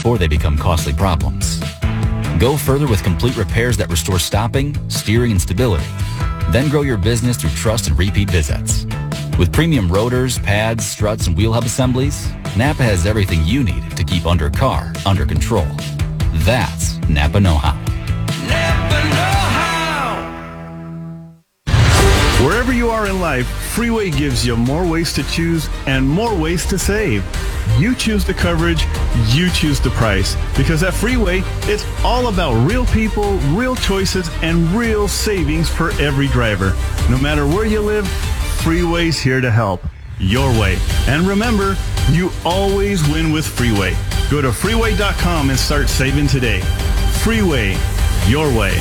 before they become costly problems. Go further with complete repairs that restore stopping, steering, and stability. Then grow your business through trust and repeat visits. With premium rotors, pads, struts, and wheel hub assemblies, Napa has everything you need to keep under control. That's Napa know-how. Napa know-how. Wherever you are in life, Freeway gives you more ways to choose and more ways to save. You choose the coverage, you choose the price. Because at Freeway, it's all about real people, real choices, and real savings for every driver. No matter where you live, Freeway's here to help. Your way. And remember, you always win with Freeway. Go to freeway.com and start saving today. Freeway, your way.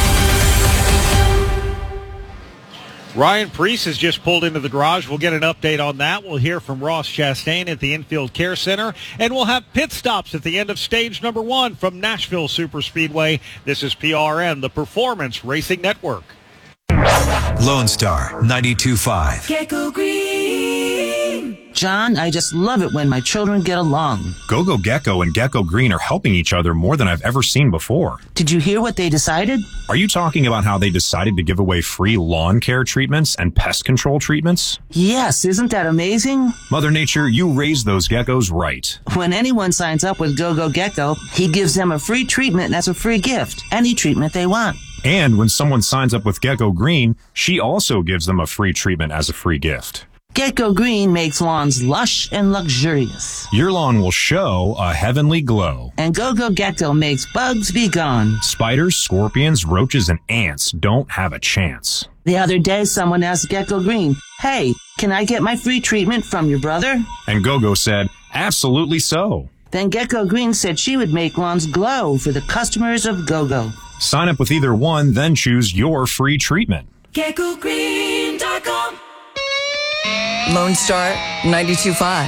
Ryan Preece has just pulled into the garage. We'll get an update on that. We'll hear from Ross Chastain at the Infield Care Center. And we'll have pit stops at the end of stage number 1 from Nashville Superspeedway. This is PRN, the Performance Racing Network. Lone Star 92.5. Gecko Green. John, I just love it when my children get along. Go-Go Gecko and Gecko Green are helping each other more than I've ever seen before. Did you hear what they decided? Are you talking about how they decided to give away free lawn care treatments and pest control treatments? Yes, isn't that amazing? Mother Nature, you raised those geckos right. When anyone signs up with Go-Go Gecko, he gives them a free treatment as a free gift. Any treatment they want. And when someone signs up with Gecko Green, she also gives them a free treatment as a free gift. Gecko Green makes lawns lush and luxurious. Your lawn will show a heavenly glow. And Go-Go Gecko makes bugs be gone. Spiders, scorpions, roaches, and ants don't have a chance. The other day, someone asked Gecko Green, "Hey, can I get my free treatment from your brother?" And Go-Go said, "Absolutely so." Then Gecko Green said she would make lawns glow for the customers of Go-Go. Sign up with either one, then choose your free treatment. GeckoGreen.com. Lone Star 92.5.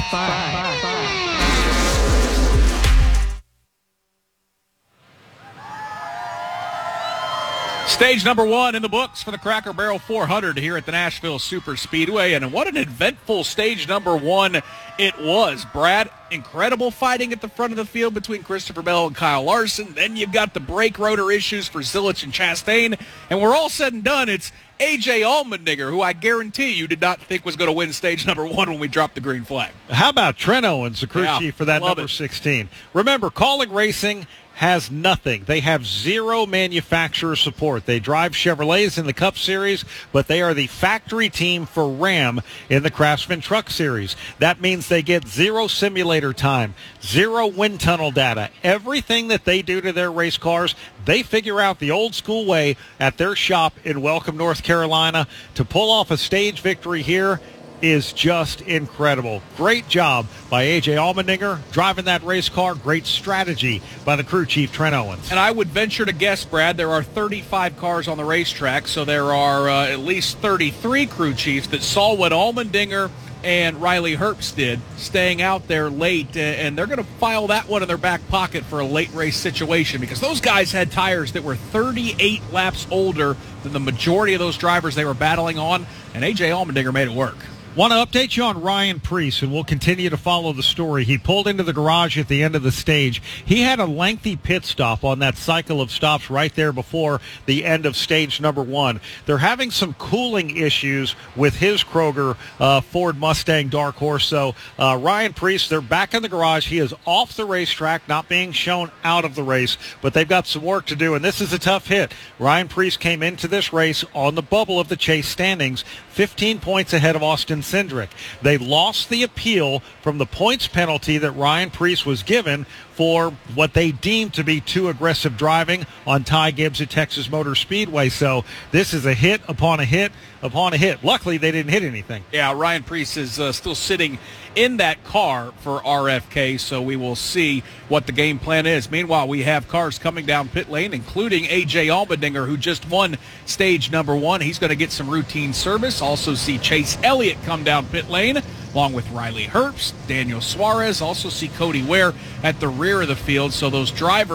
Stage number 1 in the books for the Cracker Barrel 400 here at the Nashville Superspeedway. And what an eventful stage number 1 it was. Brad, incredible fighting at the front of the field between Christopher Bell and Kyle Larson. Then you've got the brake rotor issues for Zilich and Chastain. And we're all said and done, it's A.J. Allmendinger, who I guarantee you did not think was going to win stage number 1 when we dropped the green flag. How about Trent Owens, the crew chief for that number 16? Remember, Calling Racing has nothing. They have zero manufacturer support. They drive Chevrolets in the Cup Series, but they are the factory team for Ram in the Craftsman Truck Series. That means they get zero simulator time, zero wind tunnel data. Everything that they do to their race cars, they figure out the old school way at their shop in Welcome, North Carolina. To pull off a stage victory here is just incredible. Great job by A.J. Allmendinger driving that race car. Great strategy by the crew chief, Trent Owens. And I would venture to guess, Brad, there are 35 cars on the racetrack, so there are at least 33 crew chiefs that saw what Allmendinger and Riley Herbst did, staying out there late, and they're going to file that one in their back pocket for a late race situation, because those guys had tires that were 38 laps older than the majority of those drivers they were battling on, and A.J. Allmendinger made it work. Want to update you on Ryan Preece, and we'll continue to follow the story. He pulled into the garage at the end of the stage. He had a lengthy pit stop on that cycle of stops right there before the end of stage number 1. They're having some cooling issues with his Kroger Ford Mustang Dark Horse. So Ryan Preece, they're back in the garage. He is off the racetrack, not being shown out of the race, but they've got some work to do, and this is a tough hit. Ryan Preece came into this race on the bubble of the chase standings, 15 points ahead of Austin Cindric. They lost the appeal from the points penalty that Ryan Preece was given for what they deemed to be too aggressive driving on Ty Gibbs at Texas Motor Speedway. So this is a hit upon a hit upon a hit. Luckily, they didn't hit anything. Yeah, Ryan Preece is still sitting in that car for RFK, so we will see what the game plan is. Meanwhile, we have cars coming down pit lane, including A.J. Allmendinger, who just won stage number 1. He's going to get some routine service. Also see Chase Elliott come down pit lane, along with Riley Herbst, Daniel Suarez. Also see Cody Ware at the rear of the field. So those drivers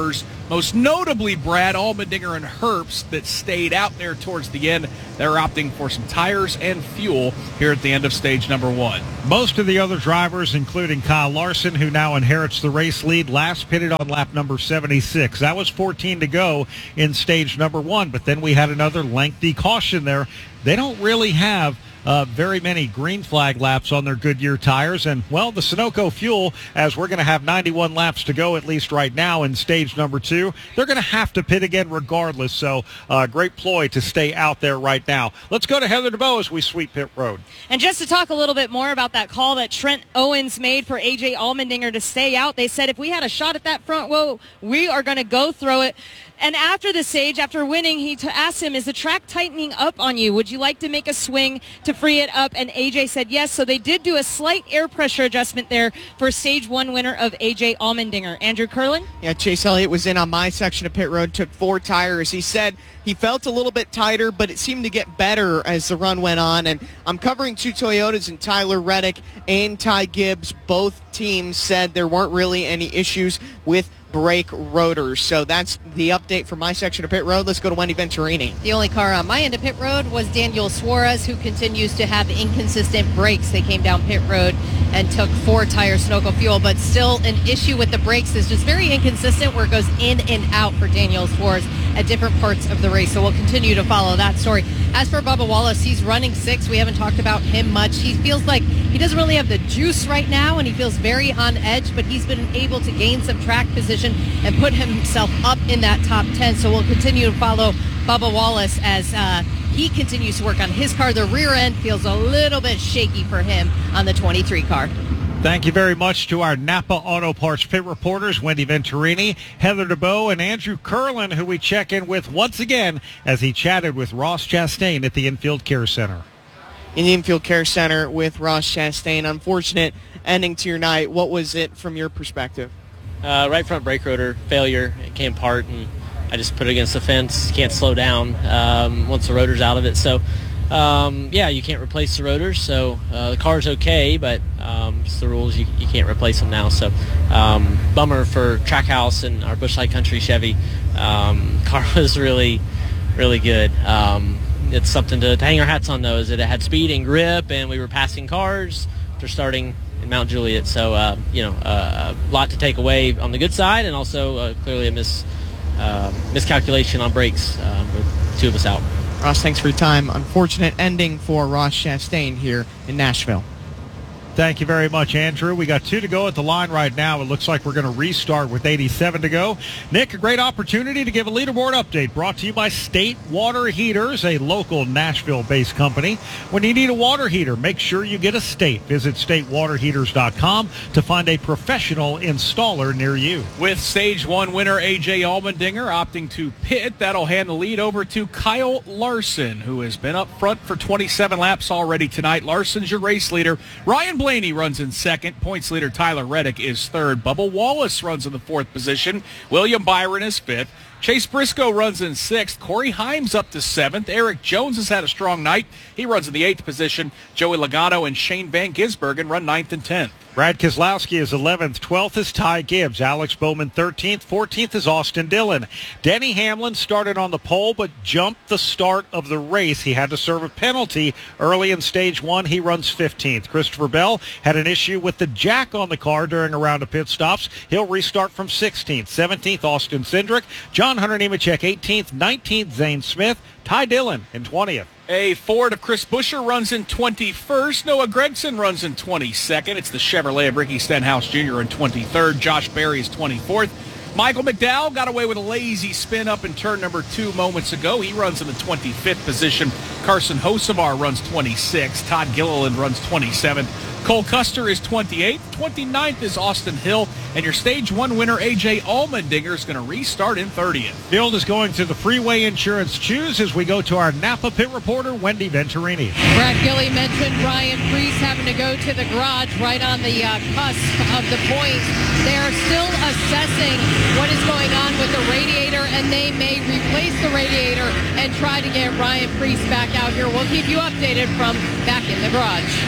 Most notably, Brad, Allmendinger and Herbst that stayed out there towards the end. They're opting for some tires and fuel here at the end of stage number 1. Most of the other drivers, including Kyle Larson, who now inherits the race lead, last pitted on lap number 76. That was 14 to go in stage number 1, but then we had another lengthy caution there. They don't really have very many green flag laps on their Goodyear tires. And, well, the Sunoco fuel, as we're going to have 91 laps to go at least right now in stage number 2, they're going to have to pit again regardless. So great ploy to stay out there right now. Let's go to Heather DeBow as we sweep pit road. And just to talk a little bit more about that call that Trent Owens made for A.J. Allmendinger to stay out, they said if we had a shot at that front row, we are going to go throw it. And after the stage, after winning, he asked him, is the track tightening up on you? Would you like to make a swing to free it up? And AJ said yes. So they did do a slight air pressure adjustment there for stage 1 winner of AJ Allmendinger. Andrew Curlin? Yeah, Chase Elliott was in on my section of pit road, took 4 tires. He said he felt a little bit tighter, but it seemed to get better as the run went on. And I'm covering 2 Toyotas, and Tyler Reddick and Ty Gibbs, both teams said there weren't really any issues with brake rotors. So that's the update for my section of pit road. Let's go to Wendy Venturini. The only car on my end of pit road was Daniel Suarez, who continues to have inconsistent brakes. They came down pit road and took 4 tires Sunoco fuel, but still an issue with the brakes is just very inconsistent where it goes in and out for Daniel Suarez at different parts of the race. So we'll continue to follow that story. As for Bubba Wallace, he's running 6. We haven't talked about him much. He feels like he doesn't really have the juice right now, and he feels very on edge, but he's been able to gain some track position and put himself up in that top 10. So we'll continue to follow Bubba Wallace as he continues to work on his car. The rear end feels a little bit shaky for him on the 23 car. Thank you very much to our Napa Auto Parts pit reporters, Wendy Venturini, Heather DeBow, and Andrew Curlin, who we check in with once again as he chatted with Ross Chastain at the Infield Care Center. In the Infield Care Center with Ross Chastain. Unfortunate ending to your night. What was it from your perspective? Right front brake rotor failure. It came apart, and I just put it against the fence. Can't slow down once the rotor's out of it. So, you can't replace the rotors. So the car's okay, but it's the rules. You can't replace them now. So bummer for Trackhouse and our Busch Light Country Chevy. Car was really, really good. It's something to hang our hats on, though, is that it had speed and grip, and we were passing cars after starting in Mount Juliet. So, a lot to take away on the good side, and also clearly a miscalculation on brakes with 2 of us out. Ross, thanks for your time. Unfortunate ending for Ross Chastain here in Nashville. Thank you very much, Andrew. We got 2 to go at the line right now. It looks like we're going to restart with 87 to go. Nick, a great opportunity to give a leaderboard update brought to you by State Water Heaters, a local Nashville-based company. When you need a water heater, make sure you get a State. Visit statewaterheaters.com to find a professional installer near you. With stage 1 winner A.J. Allmendinger opting to pit, that'll hand the lead over to Kyle Larson, who has been up front for 27 laps already tonight. Larson's your race leader. Ryan Blaney runs in second. Points leader Tyler Reddick is third. Bubba Wallace runs in the 4th position. William Byron is 5th. Chase Briscoe runs in 6th. Corey Himes up to 7th. Eric Jones has had a strong night. He runs in the 8th position. Joey Logano and Shane Van Gisbergen run 9th and 10th. Brad Keselowski is 11th. 12th is Ty Gibbs. Alex Bowman 13th. 14th is Austin Dillon. Denny Hamlin started on the pole but jumped the start of the race. He had to serve a penalty early in stage 1. He runs 15th. Christopher Bell had an issue with the jack on the car during a round of pit stops. He'll restart from 16th. 17th, Austin Cindric. John Hunter Nemechek 18th. 19th, Zane Smith. Ty Dillon in 20th. A Ford of Chris Buescher runs in 21st. Noah Gragson runs in 22nd. It's the Chevrolet of Ricky Stenhouse Jr. in 23rd. Josh Berry is 24th. Michael McDowell got away with a lazy spin up in turn number 2 moments ago. He runs in the 25th position. Carson Hocevar runs 26th. Todd Gilliland runs 27th. Cole Custer is 28th. 29th is Austin Hill. And your stage 1 winner, A.J. Allmendinger, is going to restart in 30th. Field is going to the Freeway Insurance Choose as we go to our Napa pit reporter, Wendy Venturini. Brad Gilly mentioned Ryan Preece having to go to the garage right on the cusp of the points. They are still assessing what is going on with the radiator, and they may replace the radiator and try to get Ryan Preece back out here. We'll keep you updated from back in the garage.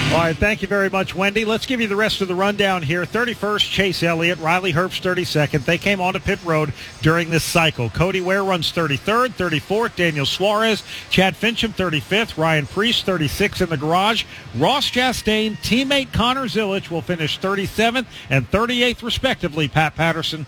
All right, thank you very much, Wendy. Let's give you the rest of the rundown here. 31st, Chase Elliott. Riley Herbst, 32nd. They came onto pit road during this cycle. Cody Ware runs 33rd. 34th, Daniel Suarez. Chad Fincham, 35th. Ryan Preece, 36th in the garage. Ross Chastain, teammate Connor Zilich will finish 37th and 38th, respectively, Pat Patterson.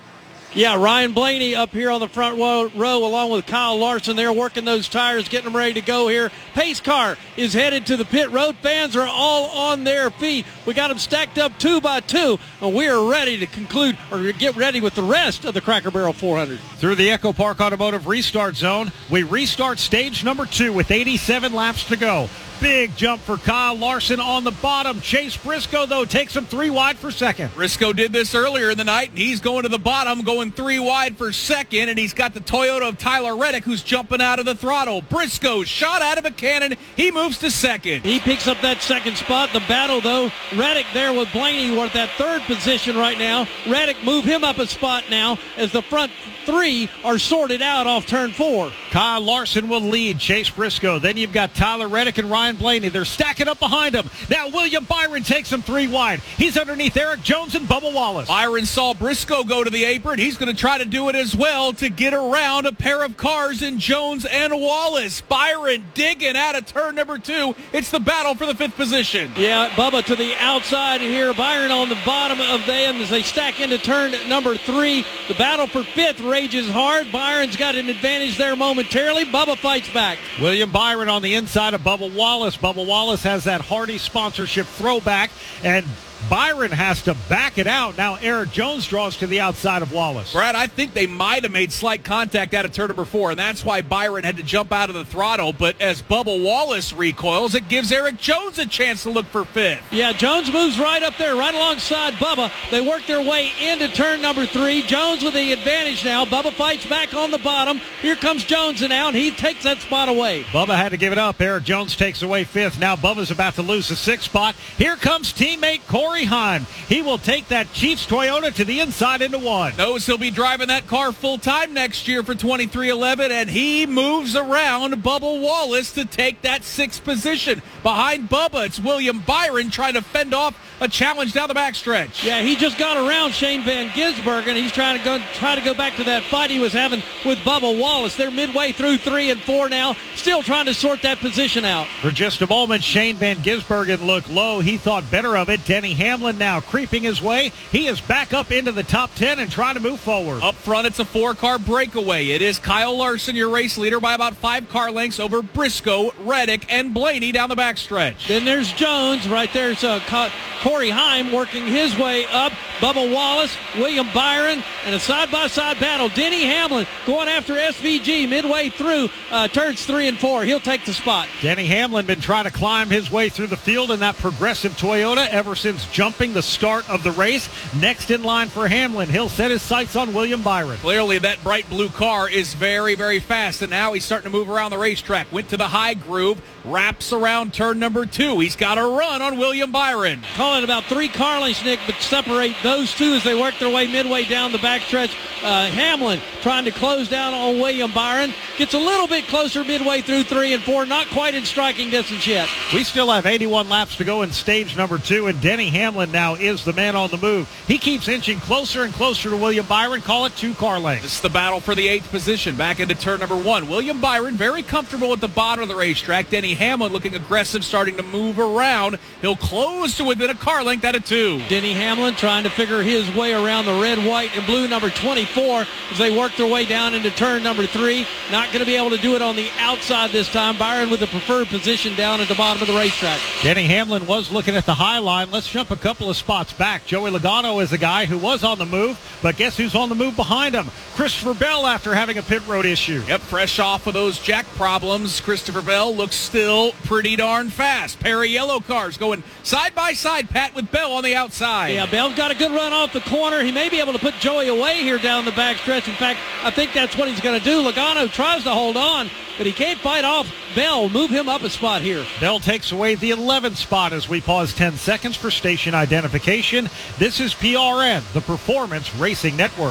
Yeah, Ryan Blaney up here on the front row along with Kyle Larson. They're working those tires, getting them ready to go here. Pace car is headed to the pit road. Fans are all on their feet. We got them stacked up 2 by 2, and we are ready to conclude or get ready with the rest of the Cracker Barrel 400. Through the Echo Park Automotive restart zone, we restart stage number 2 with 87 laps to go. Big jump for Kyle Larson on the bottom. Chase Briscoe, though, takes him 3 wide for second. Briscoe did this earlier in the night, and he's going to the bottom, going 3 wide for second, and he's got the Toyota of Tyler Reddick, who's jumping out of the throttle. Briscoe shot out of a cannon. He moves to second. He picks up that second spot. The battle, though, Reddick there with Blaney. We're at that third position right now. Reddick move him up a spot now as the front 3 are sorted out off turn 4. Kyle Larson will lead Chase Briscoe. Then you've got Tyler Reddick and Ryan Blaney. They're stacking up behind him. Now William Byron takes him 3 wide. He's underneath Eric Jones and Bubba Wallace. Byron saw Briscoe go to the apron. He's going to try to do it as well to get around a pair of cars in Jones and Wallace. Byron digging out of turn number 2. It's the battle for the 5th position. Yeah, Bubba to the outside here. Byron on the bottom of them as they stack into turn number 3. The battle for 5th rages hard. Byron's got an advantage there momentarily. Bubba fights back. William Byron on the inside of Bubba Wallace. Bubba Wallace has that Hardy sponsorship throwback, and Byron has to back it out. Now Eric Jones draws to the outside of Wallace. Brad, I think they might have made slight contact out of turn number 4, and that's why Byron had to jump out of the throttle. But as Bubba Wallace recoils, it gives Eric Jones a chance to look for 5th. Yeah, Jones moves right up there, right alongside Bubba. They work their way into turn number 3. Jones with the advantage now. Bubba fights back on the bottom. Here comes Jones now, and he takes that spot away. Bubba had to give it up. Eric Jones takes away 5th. Now Bubba's about to lose the 6th spot. Here comes teammate Corey Heim. He will take that Chiefs Toyota to the inside into 1. Knows he'll be driving that car full-time next year for 23XI, and he moves around Bubba Wallace to take that 6th position. Behind Bubba, it's William Byron trying to fend off a challenge down the backstretch. Yeah, he just got around Shane Van Gisbergen, and he's trying to go back to that fight he was having with Bubba Wallace. They're midway through 3 and 4 now, still trying to sort that position out. For just a moment, Shane Van Gisbergen looked low. He thought better of it. Denny Hamlin now creeping his way. He is back up into the top 10 and trying to move forward. Up front, it's a 4-car breakaway. It is Kyle Larson, your race leader, by about 5 car lengths over Briscoe, Reddick, and Blaney down the backstretch. Then there's Jones. Right there's Corey Heim working his way up. Bubba Wallace, William Byron, and a side-by-side battle. Denny Hamlin going after SVG midway through turns 3 and 4. He'll take the spot. Denny Hamlin been trying to climb his way through the field in that progressive Toyota ever since jumping the start of the race. Next in line for Hamlin, he'll set his sights on William Byron. Clearly that bright blue car is very, very fast, and now he's starting to move around the racetrack. Went to the high groove, wraps around turn number 2. He's got a run on William Byron. Calling about 3 car lengths, Nick, but separate those 2 as they work their way midway down the backstretch. Hamlin trying to close down on William Byron. Gets a little bit closer midway through 3 and 4. Not quite in striking distance yet. We still have 81 laps to go in stage number 2, and Denny Hamlin now is the man on the move. He keeps inching closer and closer to William Byron. Call it 2 car lengths. This is the battle for the 8th position. Back into turn number 1. William Byron very comfortable at the bottom of the racetrack. Denny Hamlin looking aggressive, starting to move around. He'll close to within a car length out of 2. Denny Hamlin trying to figure his way around the red, white, and blue number 24 as they work their way down into turn number 3. Not going to be able to do it on the outside this time. Byron with the preferred position down at the bottom of the racetrack. Denny Hamlin was looking at the high line. Let's jump a couple of spots back. Joey Logano is a guy who was on the move, but guess who's on the move behind him? Christopher Bell, after having a pit road issue. Yep, fresh off of those jack problems. Christopher Bell looks still pretty darn fast. Pair of yellow cars going side by side, Pat, with Bell on the outside. Yeah, Bell's got a good run off the corner. He may be able to put Joey away here down the backstretch. In fact, I think that's what he's going to do. Logano tries to hold on, but he can't fight off Bell. Move him up a spot here. Bell takes away the 11th spot as we pause 10 seconds for station identification. This is PRN, the Performance Racing Network.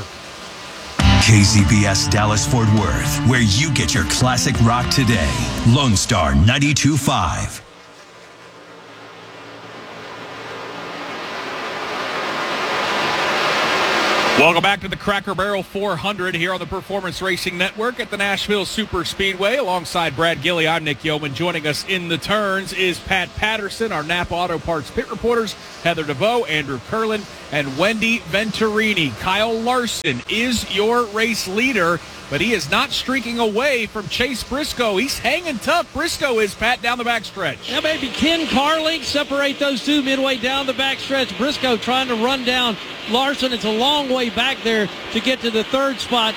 KZBS Dallas-Fort Worth, where you get your classic rock today. Lone Star 92.5. Welcome back to the Cracker Barrel 400 here on the Performance Racing Network at the Nashville Super Speedway. Alongside Brad Gilley, I'm Nick Yeoman. Joining us in the turns is Pat Patterson, our Napa Auto Parts pit reporters, Heather DeVoe, Andrew Curlin, and Wendy Venturini. Kyle Larson is your race leader, but he is not streaking away from Chase Briscoe. He's hanging tough. Briscoe is, Pat, down the backstretch. Now maybe 10 car lengths separate those two midway down the backstretch. Briscoe trying to run down Larson. It's a long way back there to get to the third spot.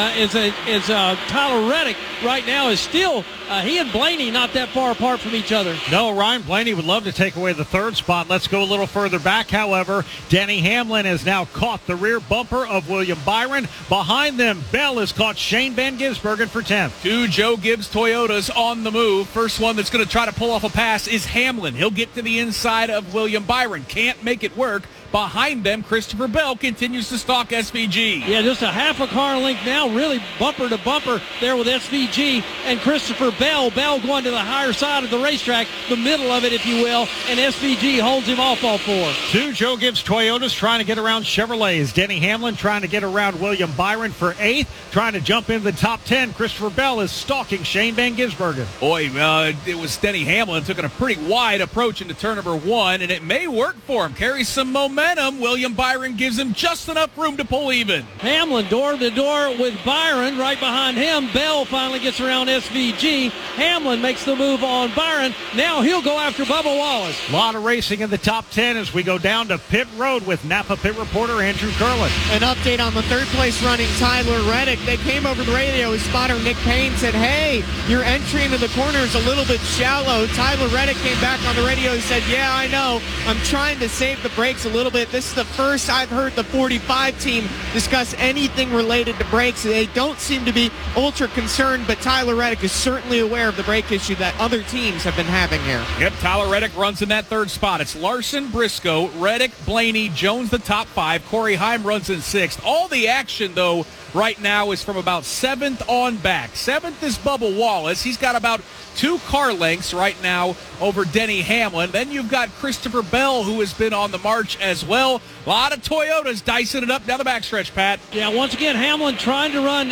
Tyler Reddick right now is still, he and Blaney not that far apart from each other. No, Ryan Blaney would love to take away the third spot. Let's go a little further back, however. Denny Hamlin has now caught the rear bumper of William Byron. Behind them, Bell has caught Shane Van Gisbergen for 10th. Two Joe Gibbs Toyotas on the move. First one that's going to try to pull off a pass is Hamlin. He'll get to the inside of William Byron. Can't make it work. Behind them, Christopher Bell continues to stalk SVG. Yeah, just a half a car length now, really bumper to bumper there with SVG and Christopher Bell. Bell going to the higher side of the racetrack, the middle of it, if you will, and SVG holds him off all four. Two Joe Gibbs Toyotas trying to get around Chevrolets. Denny Hamlin trying to get around William Byron for 8th, trying to jump into the top 10. Christopher Bell is stalking Shane Van Gisbergen. Boy, it was Denny Hamlin taking a pretty wide approach into turn number 1, and it may work for him. Carries some momentum. William Byron gives him just enough room to pull even. Hamlin door to door with Byron. Right behind him, Bell finally gets around SVG. Hamlin makes the move on Byron. Now he'll go after Bubba Wallace. A lot of racing in the top 10 as we go down to pit road with Napa pit reporter Andrew Curlin. An update on the third place running Tyler Reddick. They came over the radio. His spotter Nick Payne said, hey, your entry into the corner is a little bit shallow. Tyler Reddick came back on the radio and said, yeah, I know. I'm trying to save the brakes a little bit. This is the first I've heard the 45 team discuss anything related to brakes. They don't seem to be ultra concerned, but Tyler Reddick is certainly aware of the brake issue that other teams have been having here. Yep, Tyler Reddick runs in that third spot. It's Larson, Briscoe, Reddick, Blaney, Jones the top 5. Corey Heim runs in 6th. All the action, though, right now is from about 7th on back. 7th is Bubba Wallace. He's got about 2 car lengths right now over Denny Hamlin. Then you've got Christopher Bell, who has been on the march as well. A lot of Toyotas dicing it up down the backstretch, Pat. Yeah, once again, Hamlin trying to run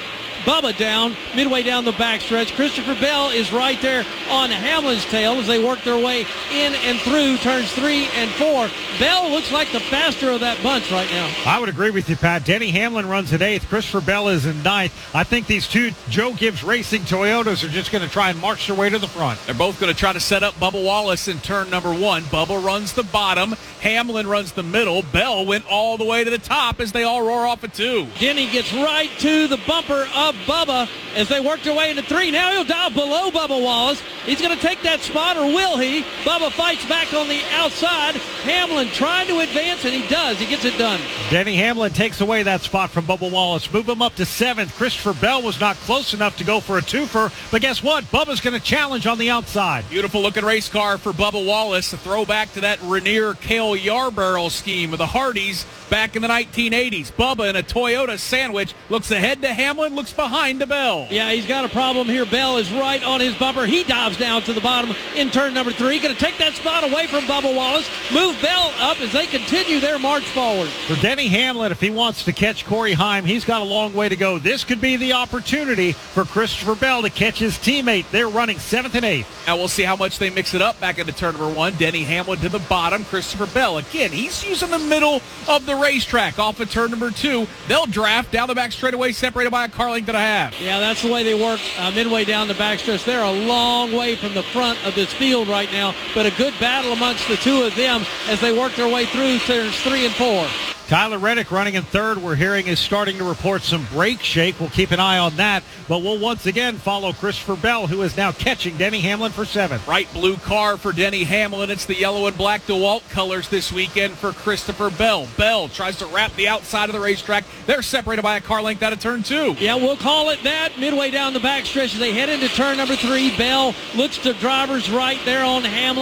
Bubba down, midway down the backstretch. Christopher Bell is right there on Hamlin's tail as they work their way in and through turns 3 and 4. Bell looks like the faster of that bunch right now. I would agree with you, Pat. Denny Hamlin runs at 8th. Christopher Bell is in 9th. I think these two Joe Gibbs Racing Toyotas are just going to try and march their way to the front. They're both going to try to set up Bubba Wallace in turn number 1. Bubba runs the bottom. Hamlin runs the middle. Bell went all the way to the top as they all roar off at 2. Denny gets right to the bumper of Bubba as they work their way into 3. Now he'll dive below Bubba Wallace. He's going to take that spot, or will he? Bubba fights back on the outside. Hamlin trying to advance, and he does. He gets it done. Denny Hamlin takes away that spot from Bubba Wallace. Move him up to 7th. Christopher Bell was not close enough to go for a twofer, but guess what? Bubba's going to challenge on the outside. Beautiful looking race car for Bubba Wallace. A throwback to that Rainier Cale Yarborough scheme of the Hardys back in the 1980s. Bubba in a Toyota sandwich looks ahead to Hamlin, looks behind to Bell. Yeah, he's got a problem here. Bell is right on his bumper. He dives down to the bottom in turn number 3. Going to take that spot away from Bubba Wallace. Move Bell up as they continue their march forward. For Denny Hamlin, if he wants to catch Corey Heim, he's got a long way to go. This could be the opportunity for Christopher Bell to catch his teammate. They're running 7th and 8th. Now we'll see how much they mix it up back into turn number 1. Denny Hamlin to the bottom. Christopher Bell, again, he's using the middle of the racetrack off of turn number 2. They'll draft down the back straightaway, separated by a car length and a half. Yeah, that's the way they work midway down the backstretch. They're a long way from the front of this field right now, but a good battle amongst the two of them as they work their way through turns 3 and 4. Tyler Reddick running in 3rd. We're hearing is starting to report some brake shake. We'll keep an eye on that, but we'll once again follow Christopher Bell, who is now catching Denny Hamlin for 7th. Bright blue car for Denny Hamlin. It's the yellow and black DeWalt colors this weekend for Christopher Bell. Bell tries to wrap the outside of the racetrack. They're separated by a car length out of turn 2. Yeah, we'll call it that. Midway down the backstretch as they head into turn number 3. Bell looks to driver's right there on Hamlin.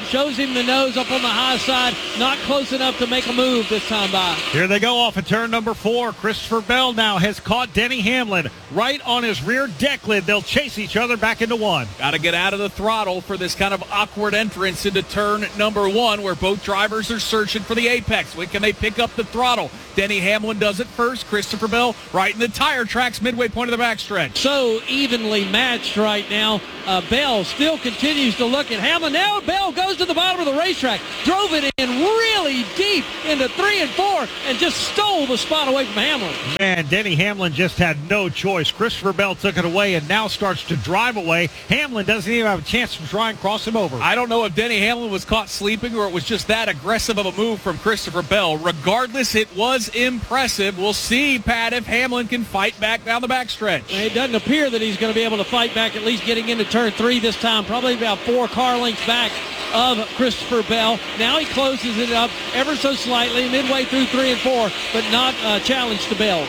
shows him the nose up on the high side. Not close enough to make a move this time by. Here they go off of turn number 4. Christopher Bell now has caught Denny Hamlin right on his rear deck lid. They'll chase each other back into 1. Got to get out of the throttle for this kind of awkward entrance into turn number 1 where both drivers are searching for the apex. When can they pick up the throttle? Denny Hamlin does it first. Christopher Bell right in the tire tracks midway point of the backstretch. So evenly matched right now. Bell still continues to look at Hamlin. Now Bell goes to the bottom of the racetrack. Drove it in really deep into 3 and 4 and just stole the spot away from Hamlin. Man, Denny Hamlin just had no choice. Christopher Bell took it away and now starts to drive away. Hamlin doesn't even have a chance to try and cross him over. I don't know if Denny Hamlin was caught sleeping or it was just that aggressive of a move from Christopher Bell. Regardless, it was impressive. We'll see, Pat, if Hamlin can fight back down the backstretch. It doesn't appear that he's going to be able to fight back, at least getting into turn 3 this time. Probably about 4 car lengths back of Christopher Bell. Now he closes it up ever so slightly midway through 3 and 4, but not a challenge to Bell.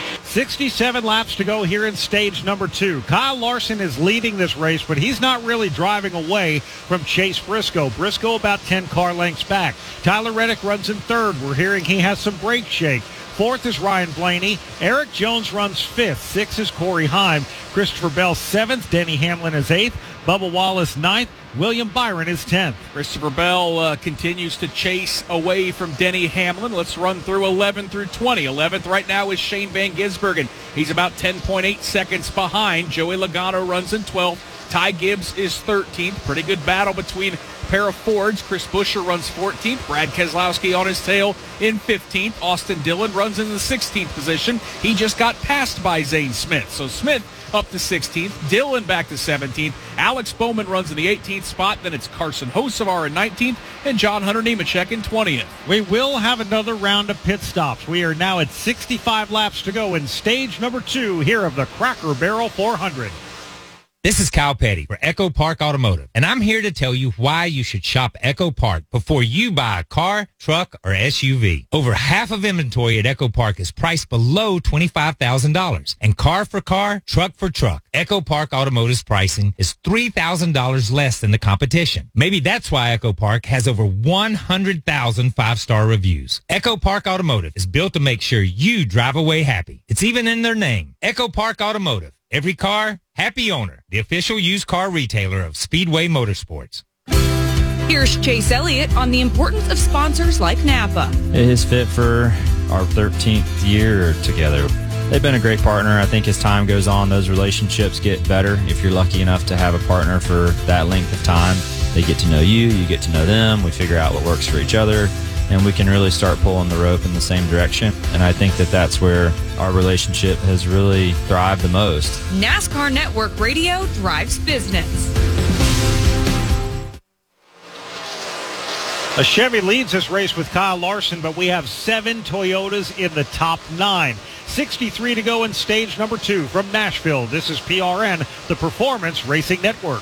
67 laps to go here in stage number 2. Kyle Larson is leading this race, but he's not really driving away from Chase Briscoe. Briscoe about 10 car lengths back. Tyler Reddick runs in 3rd. We're hearing he has some brake shake. 4th is Ryan Blaney. Eric Jones runs 5th. 6th is Corey Heim. Christopher Bell 7th. Denny Hamlin is 8th. Bubba Wallace 9th. William Byron is 10th. Christopher Bell continues to chase away from Denny Hamlin. Let's run through 11 through 20. 11th right now is Shane Van Gisbergen. He's about 10.8 seconds behind. Joey Logano runs in 12th. Ty Gibbs is 13th. Pretty good battle between a pair of Fords. Chris Buescher runs 14th. Brad Keselowski on his tail in 15th. Austin Dillon runs in the 16th position. He just got passed by Zane Smith. So Smith up to 16th. Dillon back to 17th. Alex Bowman runs in the 18th spot. Then it's Carson Hocevar in 19th and John Hunter Nemechek in 20th. We will have another round of pit stops. We are now at 65 laps to go in stage number 2 here of the Cracker Barrel 400. This is Kyle Petty for Echo Park Automotive, and I'm here to tell you why you should shop Echo Park before you buy a car, truck, or SUV. Over half of inventory at Echo Park is priced below $25,000, and car for car, truck for truck. Echo Park Automotive's pricing is $3,000 less than the competition. Maybe that's why Echo Park has over 100,000 five-star reviews. Echo Park Automotive is built to make sure you drive away happy. It's even in their name, Echo Park Automotive. Every car, happy owner. The official used car retailer of Speedway Motorsports. Here's Chase Elliott on the importance of sponsors like Napa. It is fit for our 13th year together. They've been a great partner. I think as time goes on, those relationships get better. If you're lucky enough to have a partner for that length of time, they get to know you, you get to know them. We figure out what works for each other, and we can really start pulling the rope in the same direction. And I think that that's where our relationship has really thrived the most. NASCAR Network Radio drives business. A Chevy leads this race with Kyle Larson, but we have 7 Toyotas in the top 9. 63 to go in stage number 2 from Nashville. This is PRN, the Performance Racing Network.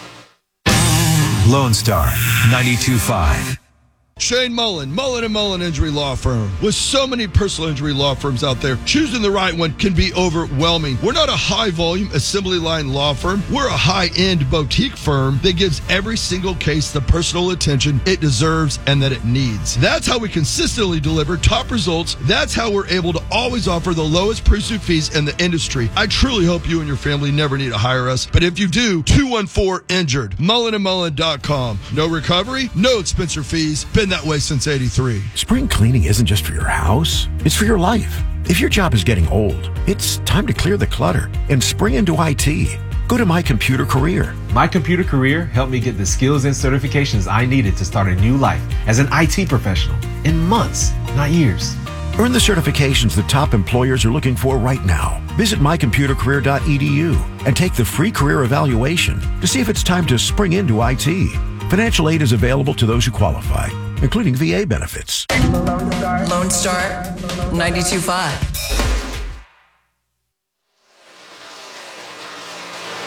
Lone Star 92.5. Shane Mullen, Mullen & Mullen Injury Law Firm. With so many personal injury law firms out there, choosing the right one can be overwhelming. We're not a high-volume assembly line law firm. We're a high-end boutique firm that gives every single case the personal attention it deserves and that it needs. That's how we consistently deliver top results. That's how we're able to always offer the lowest pre-suit fees in the industry. I truly hope you and your family never need to hire us, but if you do, 214-INJURED, mullenandmullen.com. No recovery, no expense or fees. Been that way since 83. Spring cleaning isn't just for your house, it's for your life. If your job is getting old, it's time to clear the clutter and spring into IT. Go to My Computer Career. My Computer Career helped me get the skills and certifications I needed to start a new life as an IT professional in months, not years. Earn the certifications the top employers are looking for right now. Visit mycomputercareer.edu and take the free career evaluation to see if it's time to spring into IT. Financial aid is available to those who qualify, including VA benefits. Lone Star 92.5.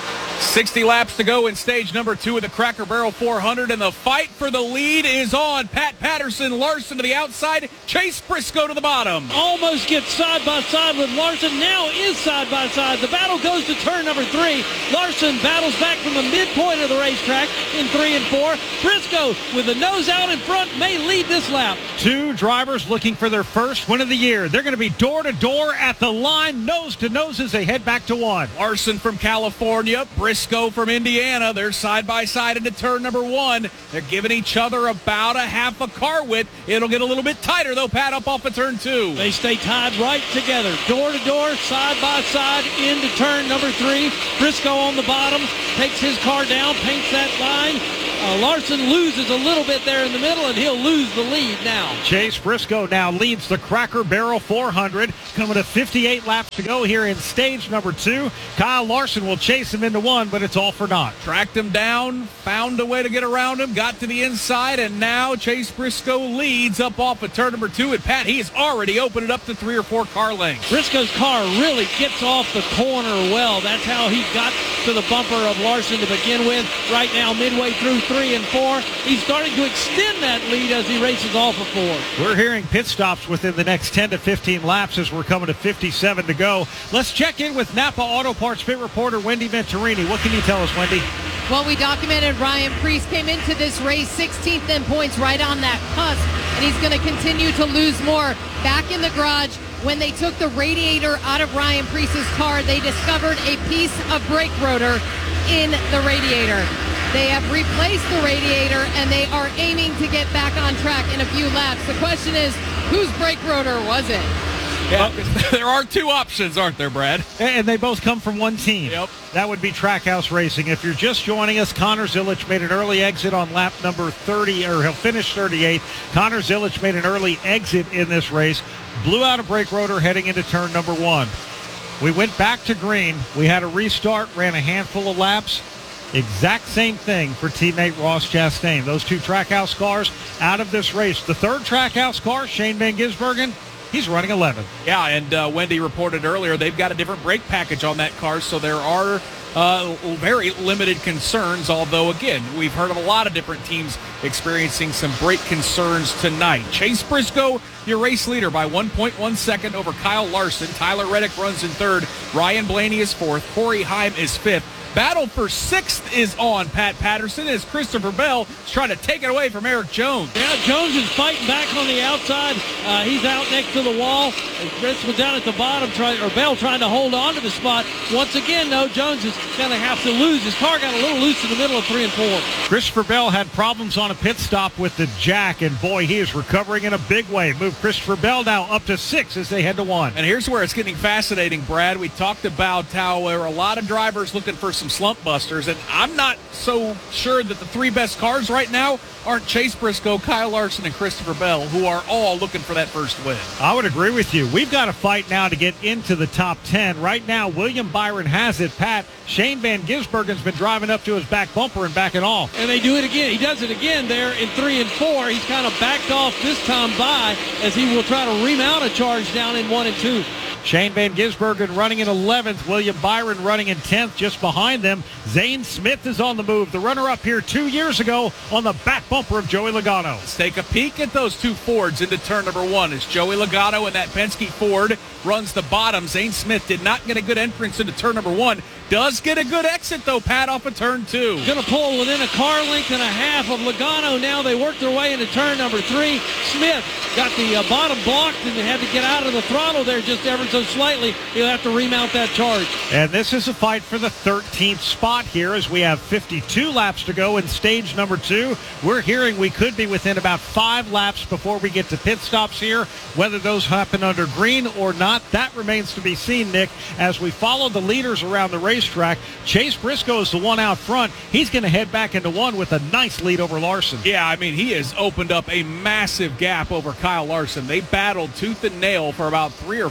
60 laps to go in stage number 2 of the Cracker Barrel 400, and the fight for the lead is on. Pat Patterson, Larson to the outside, Chase Briscoe to the bottom. Almost gets side by side with Larson, now is side by side. The battle goes to turn number 3. Larson battles back from the midpoint of the racetrack in 3 and 4. Briscoe with the nose out in front may lead this lap. 2 drivers looking for their first win of the year. They're going to be door to door at the line, nose to nose as they head back to 1. Larson from California, Briscoe from Indiana. They're side by side into turn number 1. They're giving each other about a half a car width. It'll get a little bit tighter though, Pat, up off of turn 2. They stay tied right together, door to door, side by side into turn number 3. Briscoe on the bottom, takes his car down, paints that line. Larson loses a little bit there in the middle, and he'll lose the lead now. Chase Briscoe now leads the Cracker Barrel 400, coming to 58 laps to go here in stage number 2. Kyle Larson will chase him into 1, but it's all for naught. Tracked him down, found a way to get around him, got to the inside, and now Chase Briscoe leads up off of turn number 2. And Pat, he has already opened it up to 3 or 4 car lengths. Briscoe's car really gets off the corner well. That's how he got to the bumper of Larson to begin with. Right now, midway through 3 and 4, he's starting to extend that lead as he races off of 4. We're hearing pit stops within the next 10 to 15 laps as we're coming to 57 to go. Let's check in with Napa Auto Parts pit reporter Wendy Venturini. What can you tell us, Wendy? Well, we documented Ryan Preece came into this race 16th in points right on that cusp, and he's going to continue to lose more. Back in the garage, when they took the radiator out of Ryan Preece's car, they discovered a piece of brake rotor in the radiator. They have replaced the radiator, and they are aiming to get back on track in a few laps. The question is, whose brake rotor was it? Yeah, there are 2 options, aren't there, Brad? And they both come from one team. Yep. That would be Trackhouse Racing. If you're just joining us, Connor Zilic made an early exit on lap number 30, or he'll finish 38th. Connor Zilic made an early exit in this race, blew out a brake rotor heading into turn number 1. We went back to green. We had a restart, ran a handful of laps. Exact same thing for teammate Ross Chastain. Those 2 Trackhouse cars out of this race. The 3rd Trackhouse car, Shane Van Gisbergen, he's running 11th. Yeah, and Wendy reported earlier they've got a different brake package on that car, so there are very limited concerns, although, again, we've heard of a lot of different teams experiencing some brake concerns tonight. Chase Briscoe, your race leader by 1.1 second over Kyle Larson. Tyler Reddick runs in 3rd. Ryan Blaney is 4th. Corey Heim is 5th. Battle for 6th is on, Pat Patterson, as Christopher Bell is trying to take it away from Eric Jones. Yeah, Jones is fighting back on the outside. He's out next to the wall. Chris was down at the bottom, Bell trying to hold on to the spot. Once again, though, Jones is going to have to lose. His car got a little loose in the middle of 3 and 4. Christopher Bell had problems on a pit stop with the jack, and boy, he is recovering in a big way. Move Christopher Bell now up to 6 as they head to 1. And here's where it's getting fascinating, Brad. We talked about how there are a lot of drivers looking for some slump busters, and I'm not so sure that the 3 best cars right now aren't Chase Briscoe, Kyle Larson, and Christopher Bell, who are all looking for that first win. I would agree with you. We've got to fight now to get into the top 10. Right now, William Byron has it. Pat, Shane Van Gisbergen's been driving up to his back bumper and backing off. And they do it again. He does it again there in 3 and 4. He's kind of backed off this time by as he will try to remount a charge down in 1 and 2. Shane Van Gisbergen running in 11th. William Byron running in 10th. Just behind them, Zane Smith is on the move. The runner-up here 2 years ago on the back bumper of Joey Logano. Let's take a peek at those 2 Fords into turn number 1 as Joey Logano and that Penske Ford runs the bottom. Zane Smith did not get a good entrance into turn number 1. Does get a good exit, though, Pat, off of turn 2. Going to pull within a car length and a half of Logano. Now they work their way into turn number 3. Smith got the bottom blocked and they had to get out of the throttle there just ever so slightly. He'll have to remount that charge. And this is a fight for the 13th spot here as we have 52 laps to go in stage number 2. We're hearing we could be within about 5 laps before we get to pit stops here. Whether those happen under green or not, that remains to be seen, Nick, as we follow the leaders around the racetrack. Chase Briscoe is the one out front. He's going to head back into 1 with a nice lead over Larson. Yeah, I mean, he has opened up a massive gap over Kyle Larson. They battled tooth and nail for about 3 or 4 laps.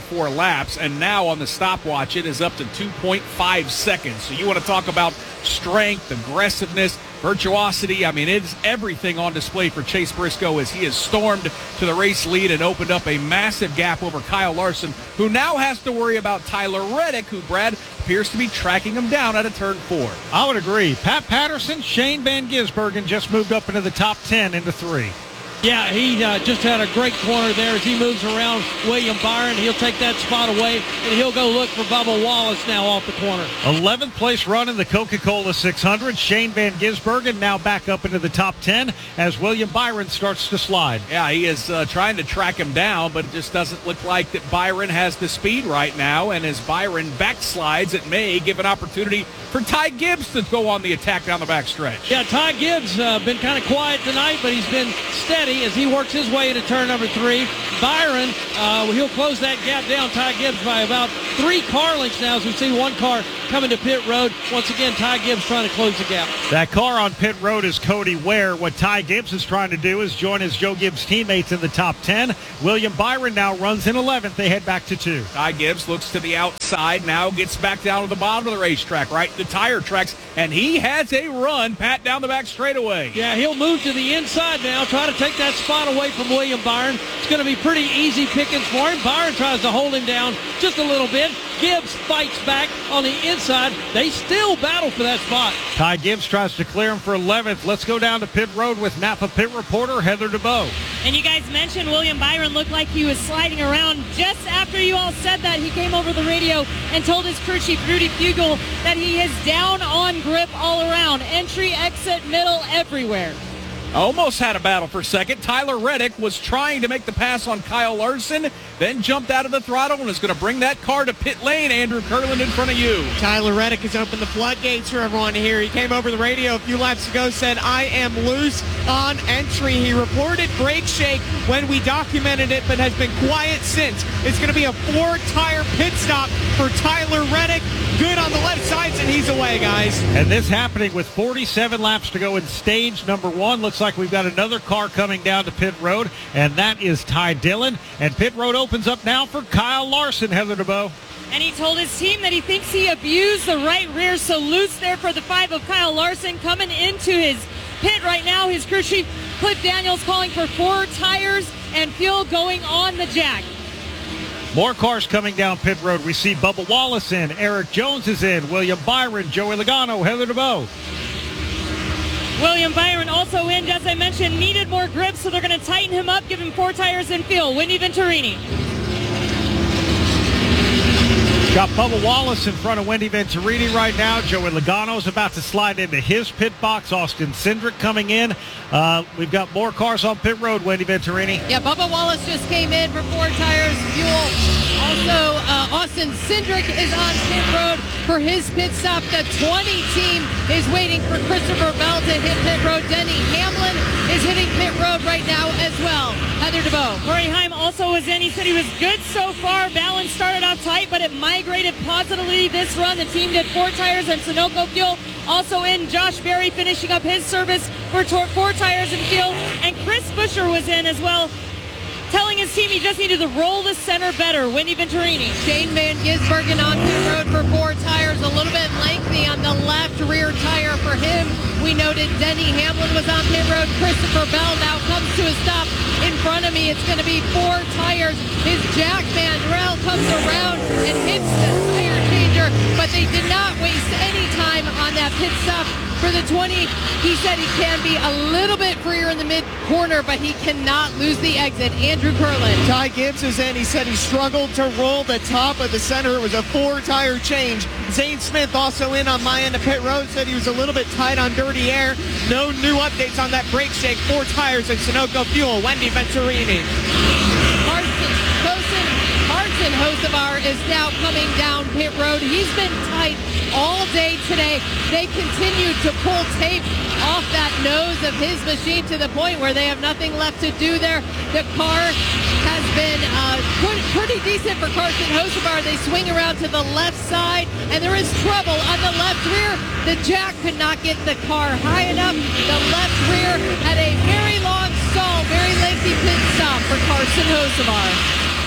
laps, and now on the stopwatch it is up to 2.5 seconds. So you want to talk about strength, aggressiveness, virtuosity. I mean, it's everything on display for Chase Briscoe as he has stormed to the race lead and opened up a massive gap over Kyle Larson, who now has to worry about Tyler Reddick, who, Brad, appears to be tracking him down at a turn 4. I would agree. Pat Patterson, Shane Van Gisbergen just moved up into the top 10 into 3. Yeah, he just had a great corner there as he moves around William Byron. He'll take that spot away, and he'll go look for Bubba Wallace now off the corner. 11th place run in the Coca-Cola 600. Shane Van Gisbergen now back up into the top 10 as William Byron starts to slide. Yeah, he is trying to track him down, but it just doesn't look like that Byron has the speed right now. And as Byron backslides, it may give an opportunity for Ty Gibbs to go on the attack down the backstretch. Yeah, Ty Gibbs been kind of quiet tonight, but he's been steady as he works his way into turn number 3. Byron, he'll close that gap down, Ty Gibbs, by about 3 car lengths now as we see one car coming to pit road. Once again, Ty Gibbs trying to close the gap. That car on pit road is Cody Ware. What Ty Gibbs is trying to do is join his Joe Gibbs teammates in the top 10. William Byron now runs in 11th. They head back to 2. Ty Gibbs looks to the outside, now gets back down to the bottom of the racetrack, right the tire tracks, and he has a run, Pat, down the back straightaway. Yeah, he'll move to the inside now, try to take that spot away from William Byron. It's going to be pretty easy pickings for him. Byron tries to hold him down just a little bit. Gibbs fights back on the inside. They still battle for that spot. Ty Gibbs tries to clear him for 11th. Let's go down to pit road with Napa pit reporter Heather DeBow. And you guys mentioned William Byron looked like he was sliding around. Just after you all said that, he came over the radio and told his crew chief, Rudy Fugel, that he is down on grip all around. Entry, exit, middle, everywhere. Almost had a battle for second. Tyler Reddick was trying to make the pass on Kyle Larson, then jumped out of the throttle and is going to bring that car to pit lane. Andrew Kurland in front of you. Tyler Reddick has opened the floodgates for everyone here. He came over the radio a few laps ago, said, I am loose on entry. He reported brake shake when we documented it, but has been quiet since. It's going to be a 4-tire pit stop for Tyler Reddick. Good on the left sides, and he's away, guys. And this happening with 47 laps to go in stage number 1. Looks like we've got another car coming down to pit road, and that is Ty Dillon. And pit road opens up now for Kyle Larson, Heather DeBow. And he told his team that he thinks he abused the right rear, so loose there for the 5 of Kyle Larson coming into his pit right now. His crew chief, Cliff Daniels, calling for 4 tires and fuel going on the jack. More cars coming down pit road. We see Bubba Wallace in, Eric Jones is in, William Byron, Joey Logano, Heather DeBow. William Byron also in, as I mentioned, needed more grip, so they're going to tighten him up, give him 4 tires and fuel. Wendy Venturini. Got Bubba Wallace in front of Wendy Venturini right now. Joey Logano's about to slide into his pit box. Austin Cindric coming in. We've got more cars on pit road, Wendy Venturini. Yeah, Bubba Wallace just came in for 4 tires, fuel. Also, Austin Cindric is on pit road for his pit stop. The 20 team is waiting for Christopher Bell to hit pit road. Denny Hamlin is hitting pit road right now as well. Heather DeBow. Corey Heim also was in. He said he was good so far. Balance started off tight, but it migrated positively this run. The team did 4 tires and Sunoco fuel. Also in, Josh Berry finishing up his service for 4 tires and fuel. And Chris Buescher was in as well, telling his team he just needed to roll the center better. Wendy Venturini. Shane Van Gisbergen on pit road for 4 tires, a little bit lengthy on the left rear tire for him. We noted Denny Hamlin was on pit road. Christopher Bell now comes to a stop in front of me. It's going to be 4 tires. His Jack Mandrell comes around and hits the tire changer, but they did not waste any time on that pit stop. For the 20, he said he can be a little bit freer in the mid-corner, but he cannot lose the exit. Andrew Kurland. Ty Gibbs is in. He said he struggled to roll the top of the center. It was a 4-tire change. Zane Smith also in on my end of pit road, said he was a little bit tight on dirty air. No new updates on that brake shake. 4 tires and Sunoco fuel. Wendy Venturini. Carson Hocevar is now coming down pit road. He's been tight all day today. They continue to pull tape off that nose of his machine to the point where they have nothing left to do there. The car has been pretty decent for Carson Hocevar. They swing around to the left side, and there is trouble on the left rear. The jack could not get the car high enough. The left rear had a very long stall, very lengthy pit stop for Carson Hocevar.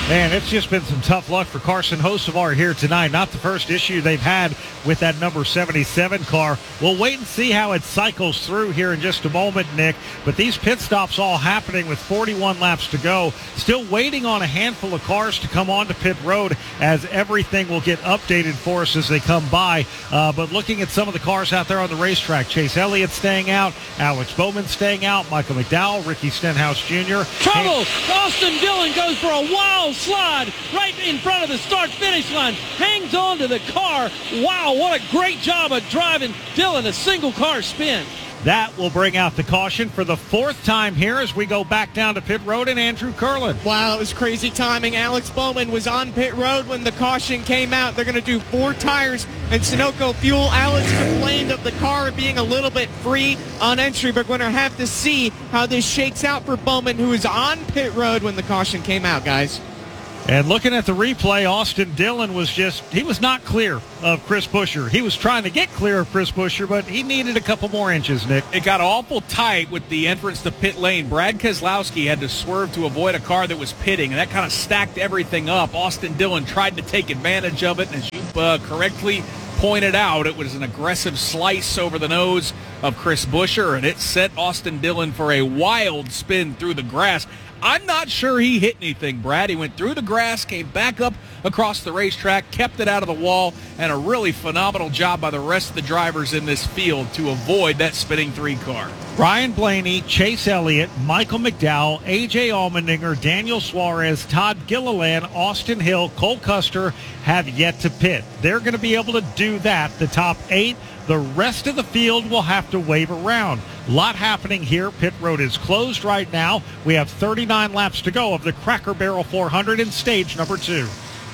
And it's just been some tough luck for Carson Hocevar here tonight. Not the first issue they've had with that number 77 car. We'll wait and see how it cycles through here in just a moment, Nick. But these pit stops all happening with 41 laps to go. Still waiting on a handful of cars to come onto pit road, as everything will get updated for us as they come by. But looking at some of the cars out there on the racetrack, Chase Elliott staying out, Alex Bowman staying out, Michael McDowell, Ricky Stenhouse Jr. Trouble! Austin Dillon goes for a wild slide right in front of the start-finish line. Hangs on to the car. Wow, what a great job of driving Dillon, a single car spin. That will bring out the caution for the fourth time here as we go back down to pit road and Andrew Curlin. Wow, it was crazy timing. Alex Bowman was on pit road when the caution came out. They're going to do 4 tires and Sunoco fuel. Alex complained of the car being a little bit free on entry, but we're going to have to see how this shakes out for Bowman, who was on pit road when the caution came out, guys. And looking at the replay, Austin Dillon he was not clear of Chris Buescher. He was trying to get clear of Chris Buescher, but he needed a couple more inches, Nick. It got awful tight with the entrance to pit lane. Brad Keselowski had to swerve to avoid a car that was pitting, and that kind of stacked everything up. Austin Dillon tried to take advantage of it, and as you correctly pointed out, it was an aggressive slice over the nose of Chris Buescher, and it set Austin Dillon for a wild spin through the grass. I'm not sure he hit anything, Brad. He went through the grass, came back up across the racetrack, kept it out of the wall, and a really phenomenal job by the rest of the drivers in this field to avoid that spinning 3 car. Ryan Blaney, Chase Elliott, Michael McDowell, A.J. Allmendinger, Daniel Suarez, Todd Gilliland, Austin Hill, Cole Custer have yet to pit. They're going to be able to do that. The top 8, the rest of the field will have to wave around. A lot happening here. Pit road is closed right now. We have 39 laps to go of the Cracker Barrel 400 in stage number 2.